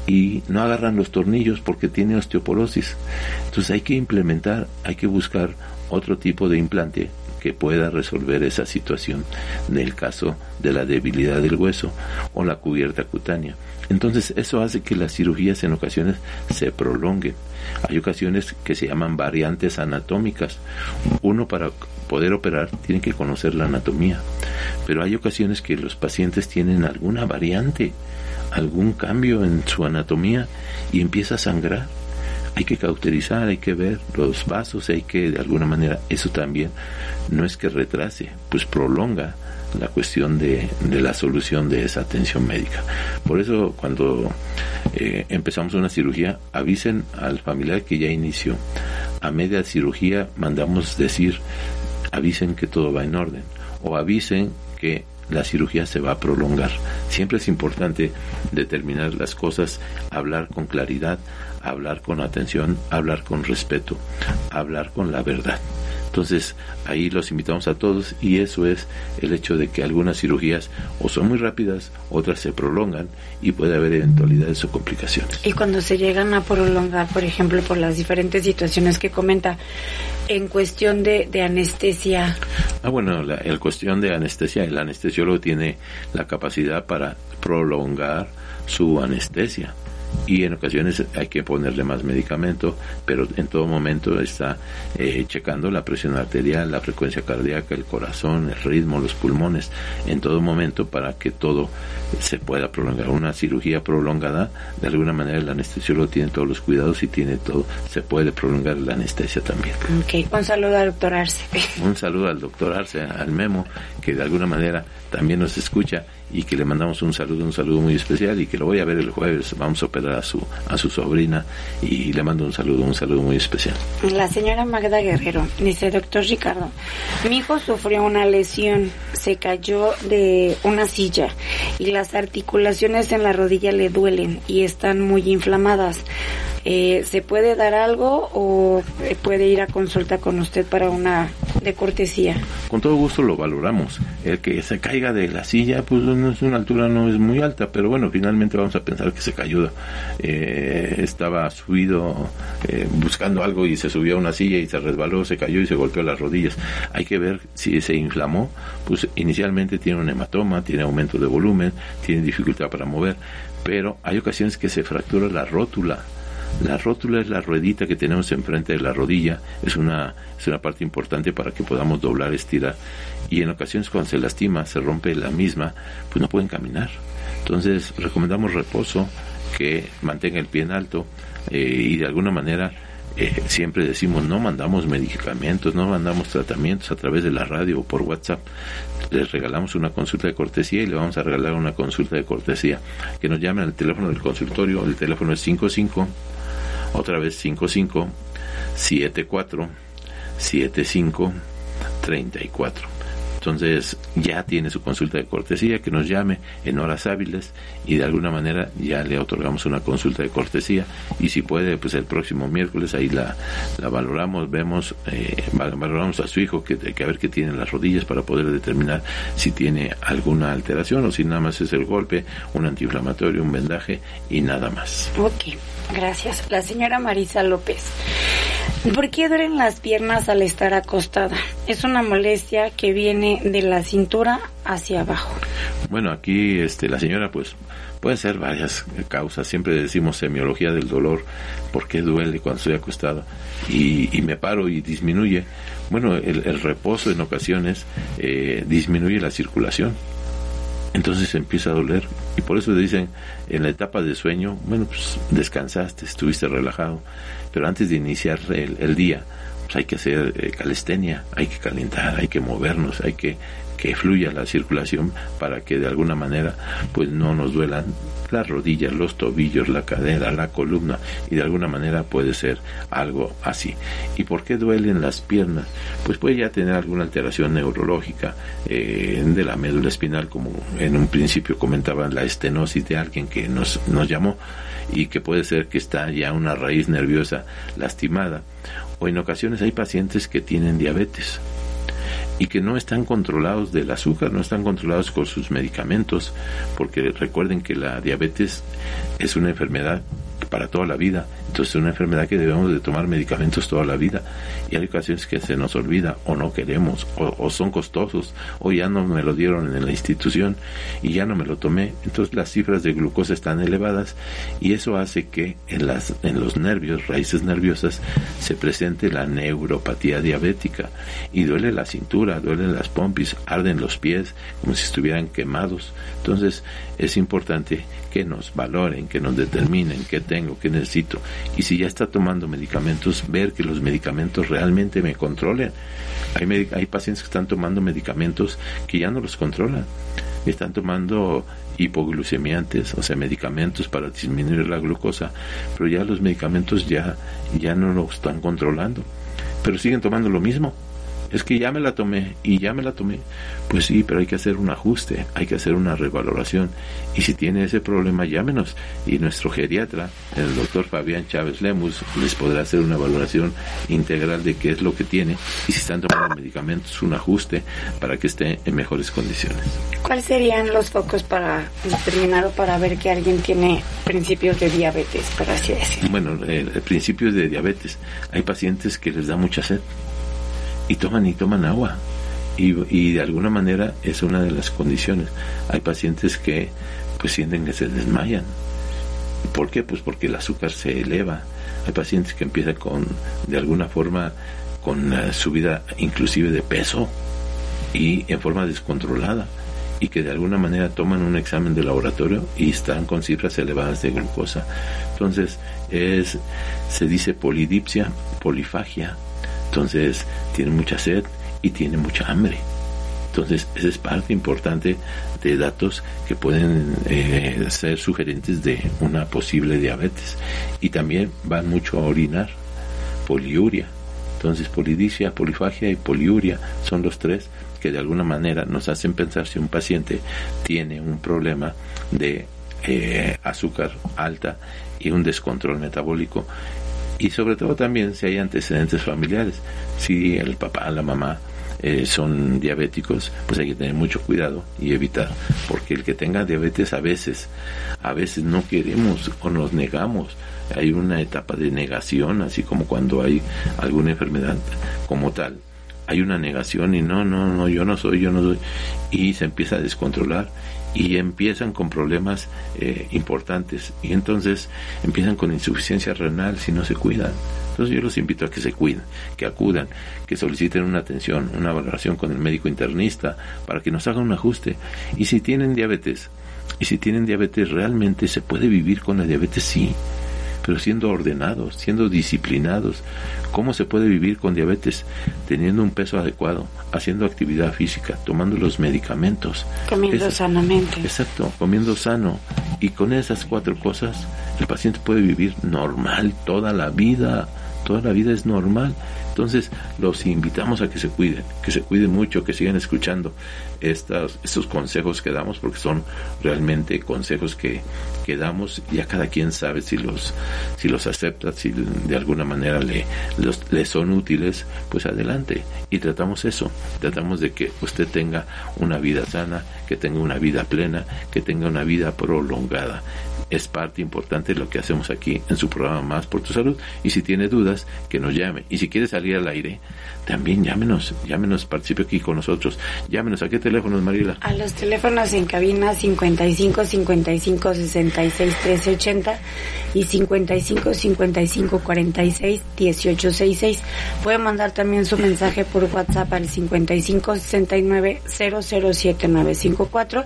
y no agarran los tornillos porque tiene osteoporosis. Entonces hay que implementar, hay que buscar otro tipo de implante que pueda resolver esa situación en el caso de la debilidad del hueso o la cubierta cutánea. Entonces eso hace que las cirugías en ocasiones se prolonguen. Hay ocasiones que se llaman variantes anatómicas. Uno, para poder operar, tiene que conocer la anatomía, pero hay ocasiones que los pacientes tienen alguna variante, algún cambio en su anatomía y empieza a sangrar. Hay que cauterizar, hay que ver los vasos, hay que, de alguna manera, eso también no es que retrase, pues prolonga la cuestión de, de la solución de esa atención médica. Por eso, cuando eh, empezamos una cirugía, avisen al familiar que ya inició. A media cirugía mandamos decir, avisen que todo va en orden, o avisen que la cirugía se va a prolongar. Siempre es importante determinar las cosas, hablar con claridad, hablar con atención, hablar con respeto, hablar con la verdad. Entonces, ahí los invitamos a todos, y eso es el hecho de que algunas cirugías o son muy rápidas, otras se prolongan y puede haber eventualidades o complicaciones. Y cuando se llegan a prolongar, por ejemplo, por las diferentes situaciones que comenta, en cuestión de, de anestesia. Ah, bueno, la, la cuestión de anestesia, el anestesiólogo tiene la capacidad para prolongar su anestesia. Y en ocasiones hay que ponerle más medicamento, pero en todo momento está eh, checando la presión arterial, la frecuencia cardíaca, el corazón, el ritmo, los pulmones, en todo momento, para que todo se pueda prolongar. Una cirugía prolongada, de alguna manera el anestesiólogo tiene todos los cuidados y tiene todo, se puede prolongar la anestesia también. Okay. Un saludo al doctor Arce. Un saludo al doctor Arce, al Memo, que de alguna manera también nos escucha y que le mandamos un saludo, un saludo muy especial y que lo voy a ver el jueves. Vamos a operar a su a su sobrina y le mando un saludo, un saludo muy especial. La señora Magda Guerrero dice: doctor Ricardo, mi hijo sufrió una lesión, se cayó de una silla y las articulaciones en la rodilla le duelen y están muy inflamadas. Eh, ¿Se puede dar algo o puede ir a consulta con usted para una de cortesía? Con todo gusto lo valoramos. El que se caiga de la silla, pues no es una altura, no es muy alta, pero bueno, finalmente vamos a pensar que se cayó. Eh, estaba subido eh, buscando algo y se subió a una silla y se resbaló, se cayó y se golpeó las rodillas. Hay que ver si se inflamó. Pues inicialmente tiene un hematoma, tiene aumento de volumen, tiene dificultad para mover, pero hay ocasiones que se fractura la rótula. La rótula es la ruedita que tenemos enfrente de la rodilla, es una es una parte importante para que podamos doblar, estirar, y en ocasiones cuando se lastima, se rompe la misma, pues no pueden caminar. Entonces recomendamos reposo, que mantenga el pie en alto, eh, y de alguna manera eh, siempre decimos, no mandamos medicamentos, no mandamos tratamientos a través de la radio o por WhatsApp. Les regalamos una consulta de cortesía y le vamos a regalar una consulta de cortesía. Que nos llamen al teléfono del consultorio, el teléfono es cinco cinco, otra vez cinco cinco, siete cuatro, siete cinco, treinta y cuatro. Entonces ya tiene su consulta de cortesía, que nos llame en horas hábiles y de alguna manera ya le otorgamos una consulta de cortesía, y si puede, pues el próximo miércoles ahí la, la valoramos, vemos, eh, valoramos a su hijo, que, que a ver qué tiene en las rodillas para poder determinar si tiene alguna alteración o si nada más es el golpe, un antiinflamatorio, un vendaje y nada más. Ok, gracias. La señora Marisa López: ¿por qué duelen las piernas al estar acostada? Es una molestia que viene de la cintura hacia abajo. Bueno, aquí este, la señora, pues, puede ser varias causas. Siempre decimos semiología del dolor, ¿por qué duele cuando estoy acostado? Y, y me paro y disminuye. Bueno, el, el reposo en ocasiones eh, disminuye la circulación. Entonces empieza a doler, y por eso dicen en la etapa de sueño, bueno, pues descansaste, estuviste relajado, pero antes de iniciar el, el día, pues hay que hacer eh, calistenia, hay que calentar, hay que movernos, hay que que fluya la circulación para que de alguna manera pues no nos duelan las rodillas, los tobillos, la cadera, la columna, y de alguna manera puede ser algo así. ¿Y por qué duelen las piernas? Pues puede ya tener alguna alteración neurológica eh, de la médula espinal, como en un principio comentaban, la estenosis de alguien que nos, nos llamó, y que puede ser que está ya una raíz nerviosa lastimada, o en ocasiones hay pacientes que tienen diabetes y que no están controlados del azúcar, no están controlados con sus medicamentos, porque recuerden que la diabetes es una enfermedad para toda la vida, entonces es una enfermedad que debemos de tomar medicamentos toda la vida, y hay ocasiones que se nos olvida, o no queremos, o, o son costosos, o ya no me lo dieron en la institución y ya no me lo tomé, entonces las cifras de glucosa están elevadas, y eso hace que en las en los nervios, raíces nerviosas, se presente la neuropatía diabética, y duele la cintura, duelen las pompis, arden los pies como si estuvieran quemados. Entonces es importante que nos valoren, que nos determinen qué tengo, qué necesito, y si ya está tomando medicamentos, ver que los medicamentos realmente me controlen. Hay, med- hay pacientes que están tomando medicamentos que ya no los controlan, están tomando hipoglucemiantes, o sea, medicamentos para disminuir la glucosa, pero ya los medicamentos ya, ya no lo están controlando, pero siguen tomando lo mismo. Es que ya me la tomé, y ya me la tomé. Pues sí, pero hay que hacer un ajuste, hay que hacer una revaloración. Y si tiene ese problema, llámenos. Y nuestro geriatra, el doctor Fabián Chávez Lemus, les podrá hacer una valoración integral de qué es lo que tiene, y si están tomando medicamentos, un ajuste para que esté en mejores condiciones. ¿Cuáles serían los focos para determinar o para ver que alguien tiene principios de diabetes, por así decirlo? Bueno, eh, principios de diabetes. Hay pacientes que les da mucha sed, y toman y toman agua, y, y de alguna manera es una de las condiciones. Hay pacientes que pues sienten que se desmayan. ¿Por qué? Pues porque el azúcar se eleva. Hay pacientes que empiezan con, de alguna forma, con uh, subida inclusive de peso, y en forma descontrolada, y que de alguna manera toman un examen de laboratorio y están con cifras elevadas de glucosa. Entonces es, se dice polidipsia, polifagia. Entonces tiene mucha sed y tiene mucha hambre, Entonces, esa es parte importante de datos que pueden eh, ser sugerentes de una posible diabetes. Y también van mucho a orinar, poliuria. Entonces, polidipsia, polifagia y poliuria son los tres que de alguna manera nos hacen pensar si un paciente tiene un problema de eh, azúcar alta y un descontrol metabólico. Y sobre todo también si hay antecedentes familiares, si el papá, la mamá eh, son diabéticos, pues hay que tener mucho cuidado y evitar, porque el que tenga diabetes a veces, a veces no queremos o nos negamos. Hay una etapa de negación, así como cuando hay alguna enfermedad como tal. Hay una negación y no, no, no, yo no soy, yo no soy, y se empieza a descontrolar y empiezan con problemas eh, importantes y entonces empiezan con insuficiencia renal si no se cuidan. Entonces yo los invito a que se cuiden, que acudan, que soliciten una atención, una valoración con el médico internista para que nos haga un ajuste. Y si tienen diabetes, y si tienen diabetes realmente se puede vivir con la diabetes, sí, pero siendo ordenados, siendo disciplinados. ¿Cómo se puede vivir con diabetes? Teniendo un peso adecuado, haciendo actividad física, tomando los medicamentos. Comiendo es, sanamente. Exacto, comiendo sano. Y con esas cuatro cosas, el paciente puede vivir normal toda la vida. Toda la vida es normal. Entonces, los invitamos a que se cuiden, que se cuiden mucho, que sigan escuchando estos, estos consejos que damos, porque son realmente consejos que, que damos, y a cada quien sabe si los, si los acepta, si de alguna manera le, los, le son útiles, pues adelante. Y tratamos eso, tratamos de que usted tenga una vida sana, que tenga una vida plena, que tenga una vida prolongada. Es parte importante de lo que hacemos aquí en su programa Más por tu Salud. Y si tiene dudas, que nos llame. Y si quiere salir al aire, también llámenos, llámenos, participe aquí con nosotros. Llámenos. ¿A qué teléfonos, Mariela? A los teléfonos en cabina cincuenta y cinco, cincuenta y cinco, sesenta y seis, trece ochenta y cincuenta y cinco, cincuenta y cinco, cuarenta y seis, dieciocho sesenta y seis. Puede mandar también su mensaje por WhatsApp al cincuenta y cinco, sesenta y nueve, cero cero siete nueve cinco cuatro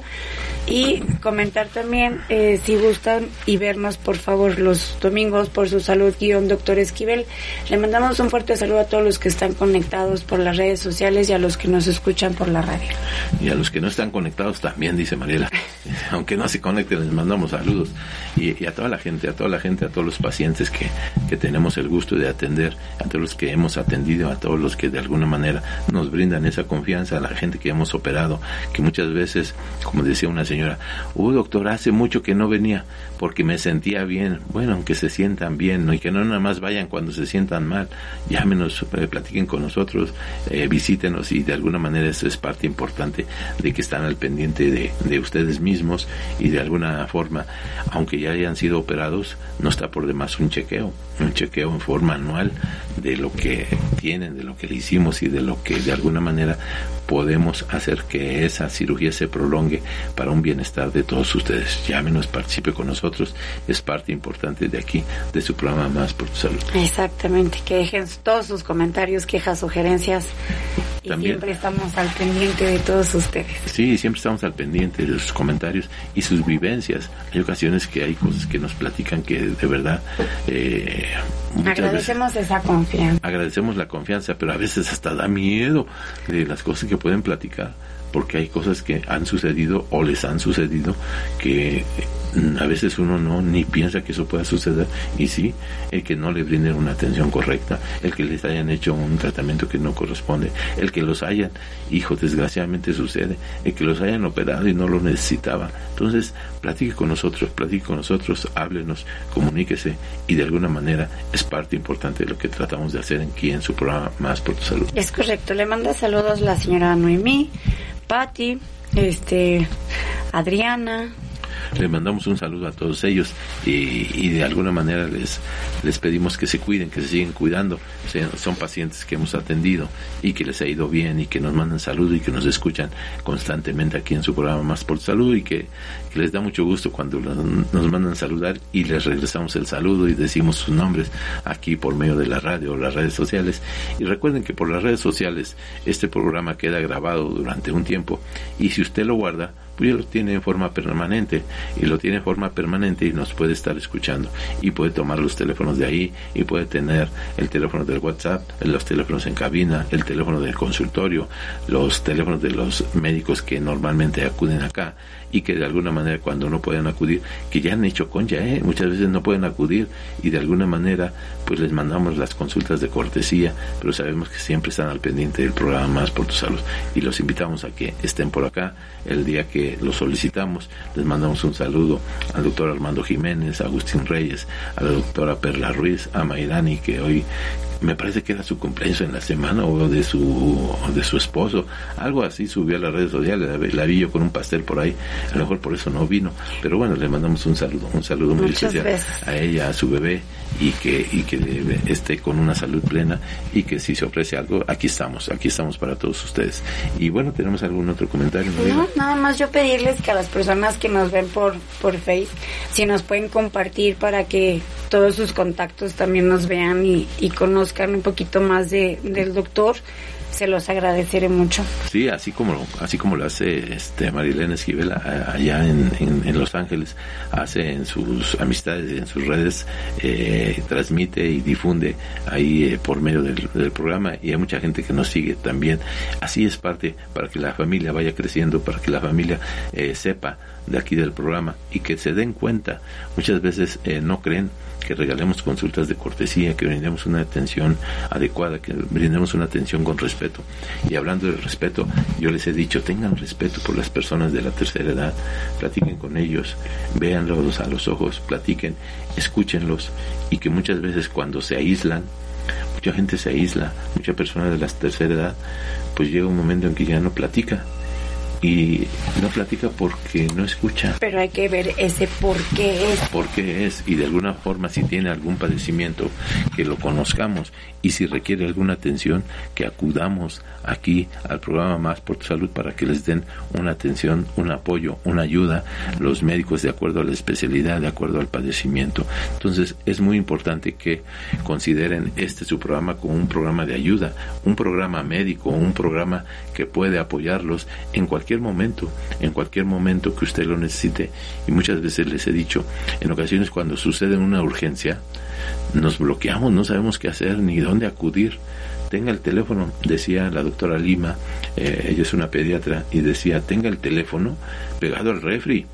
y comentar también eh, si gustan y vernos por favor los domingos por su salud guión doctor Esquivel. Le mandamos un fuerte saludo a todos los que están conectados por las redes sociales y a los que nos escuchan por la radio. Y a los que no están conectados también, dice Mariela. Aunque no se conecten, les mandamos saludos. Y, y a toda la gente, a toda la gente, a todos los pacientes que, que tenemos el gusto de atender, a todos los que hemos atendido, a todos los que de alguna manera nos brindan esa confianza, a la gente que hemos operado, que muchas veces, como decía una señora, uy doctor, hace mucho que no venía porque me sentía bien. Bueno, aunque se sientan bien, ¿no? Y que no nada más vayan cuando se sientan mal, llámenos, eh, platiquen con nosotros, eh, visítenos, y de alguna manera eso es parte importante de que están al pendiente de, de ustedes mismos, y de alguna forma, aunque ya hayan sido operados, no está por demás un chequeo, un chequeo en forma anual de lo que tienen, de lo que le hicimos y de lo que de alguna manera podemos hacer que esa cirugía se prolongue para un bienestar de todos ustedes. Llámenos, participe con nosotros, es parte importante de aquí, de su programa Más por tu Salud. Exactamente, que dejen todos sus comentarios, quejas, sugerencias, y también siempre estamos al pendiente de todos ustedes. Sí, siempre estamos al pendiente de sus comentarios y sus vivencias. Hay ocasiones que hay cosas que nos platican que de verdad eh, agradecemos esa confianza. Agradecemos la confianza, pero a veces hasta da miedo de las cosas que pueden platicar, porque hay cosas que han sucedido o les han sucedido que a veces uno no ni piensa que eso pueda suceder, y sí, el que no le brinden una atención correcta, el que les hayan hecho un tratamiento que no corresponde, el que los hayan, hijo, desgraciadamente sucede, el que los hayan operado y no lo necesitaba. Entonces, platique con nosotros, platique con nosotros, háblenos, comuníquese, y de alguna manera es parte importante de lo que tratamos de hacer aquí en su programa Más por tu Salud. Es correcto. Le manda saludos la señora Noemí, Patti, este, Adriana. Les mandamos un saludo a todos ellos, y, y de alguna manera les les pedimos que se cuiden, que se sigan cuidando. O sea, son pacientes que hemos atendido y que les ha ido bien, y que nos mandan saludos y que nos escuchan constantemente aquí en su programa Más por Salud, y que, que les da mucho gusto cuando nos mandan saludar y les regresamos el saludo y decimos sus nombres aquí por medio de la radio o las redes sociales. Y recuerden que por las redes sociales este programa queda grabado durante un tiempo, y si usted lo guarda, pues ya lo tiene en forma permanente, y lo tiene en forma permanente y nos puede estar escuchando, y puede tomar los teléfonos de ahí, y puede tener el teléfono del WhatsApp, los teléfonos en cabina, el teléfono del consultorio, los teléfonos de los médicos que normalmente acuden acá, y que de alguna manera cuando no pueden acudir, que ya han hecho concha, ¿eh? muchas veces no pueden acudir, y de alguna manera pues les mandamos las consultas de cortesía, pero sabemos que siempre están al pendiente del programa Más por tu Salud, y los invitamos a que estén por acá el día que los solicitamos. Les mandamos un saludo al doctor Armando Jiménez, a Agustín Reyes, a la doctora Perla Ruiz, a Mayrani, que hoy me parece que era su cumpleaños en la semana, o de su de su esposo, algo así, subió a las redes sociales, la, la vi yo con un pastel por ahí, a lo mejor por eso no vino, pero bueno, le mandamos un saludo, un saludo muy Muchas especial veces. a ella, a su bebé, y que y que esté con una salud plena, y que si se ofrece algo, aquí estamos, aquí estamos para todos ustedes. Y bueno, ¿tenemos algún otro comentario? ¿No? No, nada más yo pedirles que a las personas que nos ven por, por Face, si nos pueden compartir para que todos sus contactos también nos vean y, y conozcan un poquito más de del doctor, se los agradeceré mucho. Sí, así como así como lo hace este Marilena Esquivel a- allá en, en, en Los Ángeles, hace en sus amistades, en sus redes, eh, transmite y difunde ahí eh, por medio del, del programa, y hay mucha gente que nos sigue también. Así es parte para que la familia vaya creciendo, para que la familia eh, sepa de aquí del programa, y que se den cuenta. Muchas veces eh, no creen que regalemos consultas de cortesía, que brindemos una atención adecuada, que brindemos una atención con respeto. Y hablando de respeto, yo les he dicho, tengan respeto por las personas de la tercera edad, platiquen con ellos, véanlos a los ojos, platiquen, escúchenlos, y que muchas veces cuando se aíslan, mucha gente se aísla, mucha persona de la tercera edad, pues llega un momento en que ya no platica, y no platica porque no escucha. Pero hay que ver ese por qué es. ¿Por qué es? Y de alguna forma, si tiene algún padecimiento, que lo conozcamos, y si requiere alguna atención, que acudamos aquí al programa Más por tu Salud para que les den una atención, un apoyo, una ayuda, los médicos de acuerdo a la especialidad, de acuerdo al padecimiento. Entonces es muy importante que consideren este su programa como un programa de ayuda, un programa médico, un programa que puede apoyarlos en cualquier momento, en cualquier momento que usted lo necesite. Y muchas veces les he dicho, en ocasiones cuando sucede una urgencia, nos bloqueamos, no sabemos qué hacer ni dónde acudir. Tenga el teléfono, decía la doctora Lima, eh, ella es una pediatra, y decía, tenga el teléfono pegado al refri,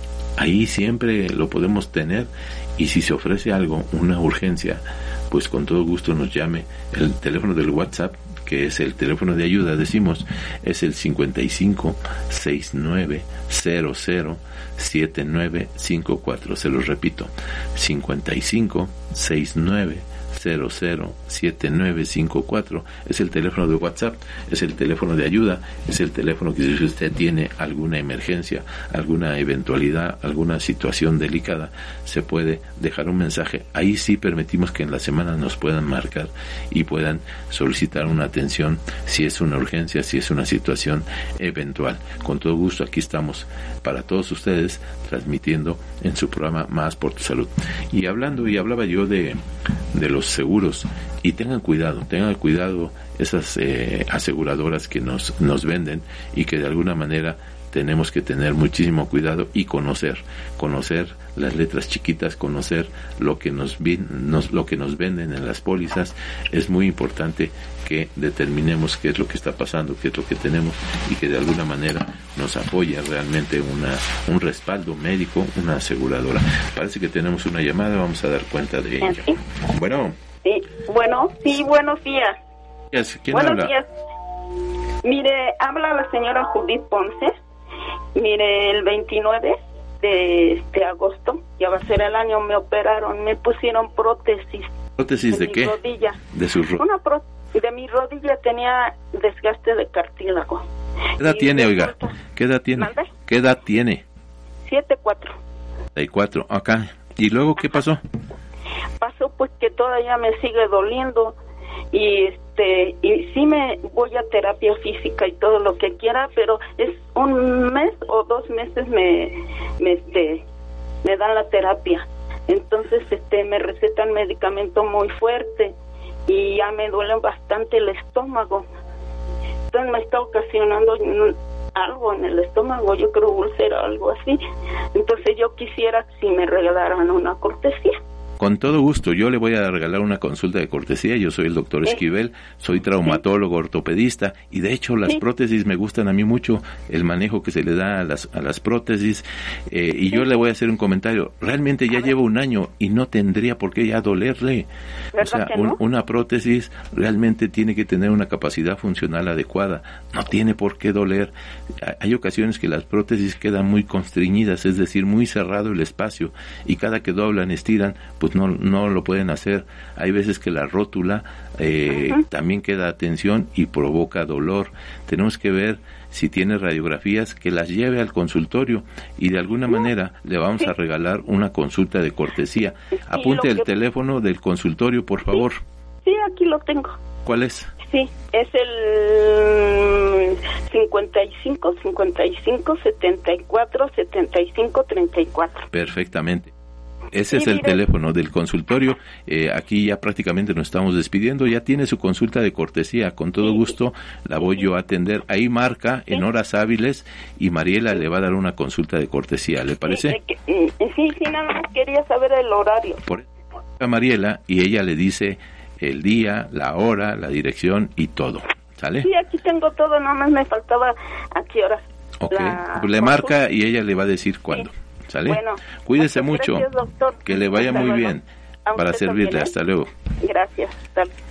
ahí siempre lo podemos tener, y si se ofrece algo, una urgencia, pues con todo gusto nos llame. El teléfono del WhatsApp, que es el teléfono de ayuda, decimos, es el cincuenta y cinco, sesenta y nueve, cero cero, setenta y nueve cincuenta y cuatro. Se los repito, cincuenta y cinco, sesenta y nueve, cero cero, setenta y nueve cincuenta y cuatro es el teléfono de WhatsApp, es el teléfono de ayuda, es el teléfono que si usted tiene alguna emergencia, alguna eventualidad, alguna situación delicada, se puede dejar un mensaje. Ahí sí permitimos que en la semana nos puedan marcar y puedan solicitar una atención si es una urgencia, si es una situación eventual. Con todo gusto aquí estamos para todos ustedes, transmitiendo en su programa Más por tu Salud. Y hablando, y hablaba yo de, de los seguros, y tengan cuidado, tengan cuidado esas eh, aseguradoras que nos, nos venden, y que de alguna manera tenemos que tener muchísimo cuidado y conocer, conocer las letras chiquitas, conocer lo que nos, nos lo que nos venden en las pólizas. Es muy importante que determinemos qué es lo que está pasando, qué es lo que tenemos, y que de alguna manera nos apoye realmente una un respaldo médico, una aseguradora. Parece que tenemos una llamada, vamos a dar cuenta de ello. ¿Sí? Bueno. Sí, bueno, sí, buenos días. ¿Quién buenos habla? días. Mire, habla la señora Judith Ponce. Mire, el veintinueve de este agosto, ya va a ser el año, me operaron, me pusieron prótesis. ¿Prótesis de, de qué? Rodilla. De su ro- Una pro- de mi rodilla, tenía desgaste de cartílago. ¿Qué edad y tiene, oiga? resulta... ¿Qué edad tiene? ¿Mande? ¿Qué edad tiene? siete cuatro. treinta y cuatro, acá. ¿Y luego qué pasó? Pasó pues que todavía me sigue doliendo, y este y sí me voy a terapia física y todo lo que quiera, pero es un mes o dos meses me me este me dan la terapia. Entonces este me recetan medicamento muy fuerte y ya me duele bastante el estómago. Entonces me está ocasionando algo en el estómago, yo creo úlcera, algo así. Entonces yo quisiera si me regalaran una cortesía. Con todo gusto, yo le voy a regalar una consulta de cortesía. Yo soy el doctor Esquivel, soy traumatólogo, ortopedista, y de hecho las sí. prótesis me gustan a mí mucho, el manejo que se le da a las, a las prótesis, eh, y sí. yo le voy a hacer un comentario. Realmente ya llevo un año y no tendría por qué ya dolerle. O sea, un, no? una prótesis realmente tiene que tener una capacidad funcional adecuada, no tiene por qué doler. Hay ocasiones que las prótesis quedan muy constriñidas, es decir, muy cerrado el espacio, y cada que doblan, estiran, pues no no lo pueden hacer. Hay veces que la rótula eh, uh-huh. también queda a tensión y provoca dolor. Tenemos que ver si tiene radiografías, que las lleve al consultorio, y de alguna no. manera le vamos sí. a regalar una consulta de cortesía. Sí, apunte el que... teléfono del consultorio, por favor. Sí, aquí lo tengo. ¿Cuál es? Sí, es el cincuenta y cinco, cincuenta y cinco, setenta y cuatro, setenta y cinco, treinta y cuatro. Perfectamente. Ese sí, es el mire. teléfono del consultorio. Eh, aquí ya prácticamente nos estamos despidiendo. Ya tiene su consulta de cortesía. Con todo gusto la voy yo a atender. Ahí marca en horas hábiles y Mariela le va a dar una consulta de cortesía. ¿Le parece? Sí, sí, sí, sí, nada más quería saber el horario. Por a Mariela, y ella le dice el día, la hora, la dirección y todo. ¿Sale? Sí, aquí tengo todo. Nada más me faltaba a qué horas. Ok, pues le marca y ella le va a decir cuándo. Sí. ¿Sale? Bueno, cuídese mucho, gracias, doctor. Que le vaya hasta muy luego. Bien para servirle, también, ¿eh? Hasta luego. Gracias, hasta luego.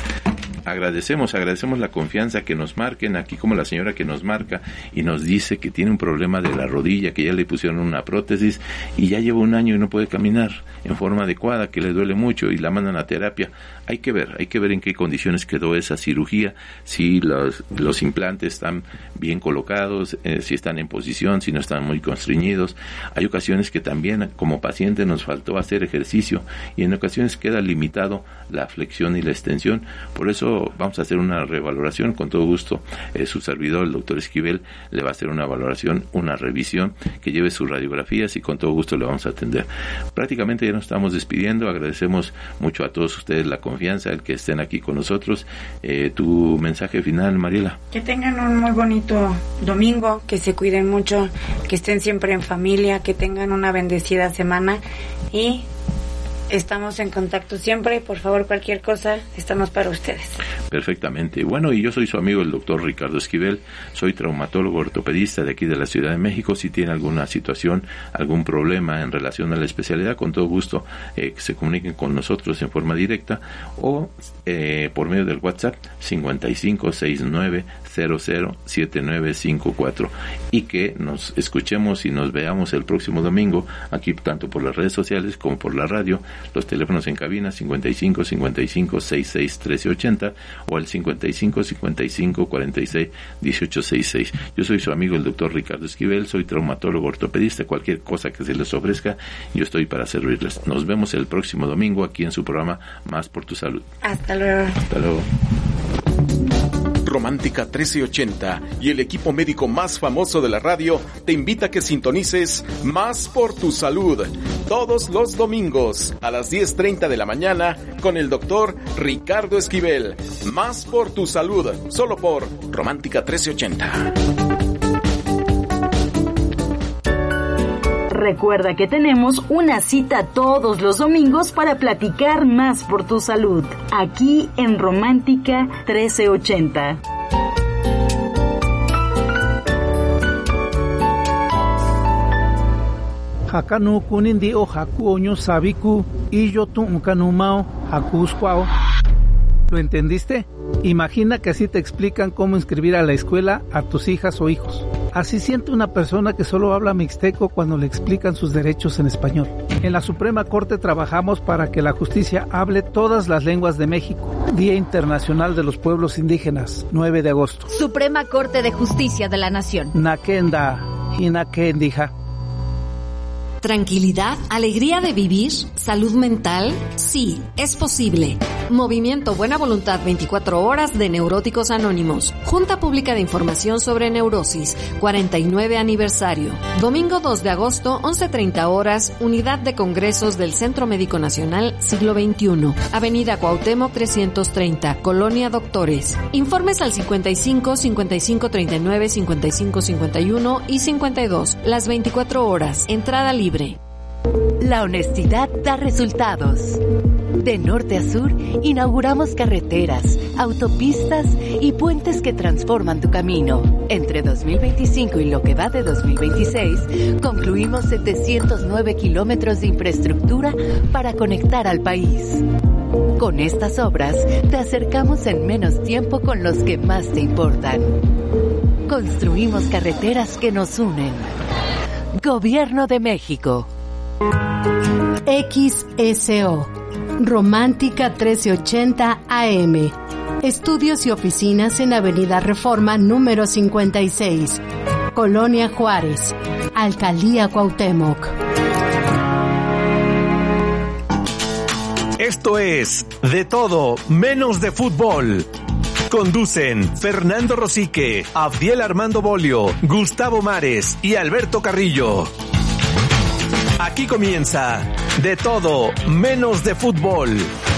Agradecemos, agradecemos la confianza que nos marquen, aquí como la señora que nos marca y nos dice que tiene un problema de la rodilla, que ya le pusieron una prótesis y ya lleva un año y no puede caminar en forma adecuada, que le duele mucho y la mandan a terapia. Hay que ver, hay que ver en qué condiciones quedó esa cirugía, si los, los implantes están bien colocados, eh, si están en posición, si no están muy constreñidos. Hay ocasiones que también como paciente nos faltó hacer ejercicio y en ocasiones queda limitado la flexión y la extensión. Por eso vamos a hacer una revaloración, con todo gusto. Eh, su servidor, el doctor Esquivel, le va a hacer una valoración, una revisión, que lleve sus radiografías y con todo gusto le vamos a atender. Prácticamente ya nos estamos despidiendo. Agradecemos mucho a todos ustedes la confianza, el que estén aquí con nosotros. Eh, tu mensaje final, Mariela. Que tengan un muy bonito domingo, que se cuiden mucho, que estén siempre en familia, que tengan una bendecida semana y estamos en contacto siempre. Por favor, cualquier cosa, estamos para ustedes. Perfectamente. Bueno, y yo soy su amigo el doctor Ricardo Esquivel, soy traumatólogo ortopedista de aquí de la Ciudad de México. Si tiene alguna situación, algún problema en relación a la especialidad, con todo gusto eh, que se comuniquen con nosotros en forma directa o eh, por medio del WhatsApp cincuenta y cinco sesenta y nueve cero cero siete nueve cinco cuatro, y que nos escuchemos y nos veamos el próximo domingo aquí tanto por las redes sociales como por la radio. Los teléfonos en cabina cincuenta y cinco cincuenta y cinco sesenta y seis trece ochenta o al cincuenta y cinco cincuenta y cinco cuarenta y seis dieciocho sesenta y seis. Yo soy su amigo el doctor Ricardo Esquivel, soy traumatólogo ortopedista. Cualquier cosa que se les ofrezca, yo estoy para servirles. Nos vemos el próximo domingo aquí en su programa Más por tu Salud. Hasta luego. Hasta luego. Romántica trece ochenta y el equipo médico más famoso de la radio te invita a que sintonices Más por tu Salud todos los domingos a las diez treinta de la mañana con el doctor Ricardo Esquivel. Más por tu Salud, solo por Romántica trece ochenta. Recuerda que tenemos una cita todos los domingos para platicar más por tu salud, aquí en Romántica trece ochenta. Hakanu kunindi o haku oño sabiku y yo tu unkanumao hakuskwao. ¿Lo entendiste? Imagina que así te explican cómo inscribir a la escuela a tus hijas o hijos. Así siente una persona que solo habla mixteco cuando le explican sus derechos en español. En la Suprema Corte trabajamos para que la justicia hable todas las lenguas de México. Día Internacional de los Pueblos Indígenas, nueve de agosto. Suprema Corte de Justicia de la Nación. Nakenda, Hinakendija. tranquilidad, alegría de vivir, salud mental. Sí, es posible. Movimiento Buena Voluntad veinticuatro horas de Neuróticos Anónimos. Junta Pública de Información sobre Neurosis, cuarenta y nueve aniversario. Domingo dos de agosto, once treinta horas, Unidad de Congresos del Centro Médico Nacional, siglo veintiuno. Avenida Cuauhtémoc trescientos treinta, Colonia Doctores. Informes al cincuenta y cinco, cincuenta y cinco, treinta y nueve, cincuenta y cinco, cincuenta y uno y cincuenta y dos. Las veinticuatro horas. Entrada libre. La honestidad da resultados. De norte a sur, inauguramos carreteras, autopistas y puentes que transforman tu camino. Entre dos mil veinticinco y lo que va de dos mil veintiséis, concluimos setecientos nueve kilómetros de infraestructura para conectar al país. Con estas obras, te acercamos en menos tiempo con los que más te importan. Construimos carreteras que nos unen. Gobierno de México. X S O Romántica trece ochenta A M. Estudios y oficinas en Avenida Reforma número cincuenta y seis, Colonia Juárez, Alcaldía Cuauhtémoc. Esto es De Todo Menos de Fútbol. Conducen Fernando Rosique, Abdiel Armando Bolio, Gustavo Mares y Alberto Carrillo. Aquí comienza De Todo Menos de Fútbol.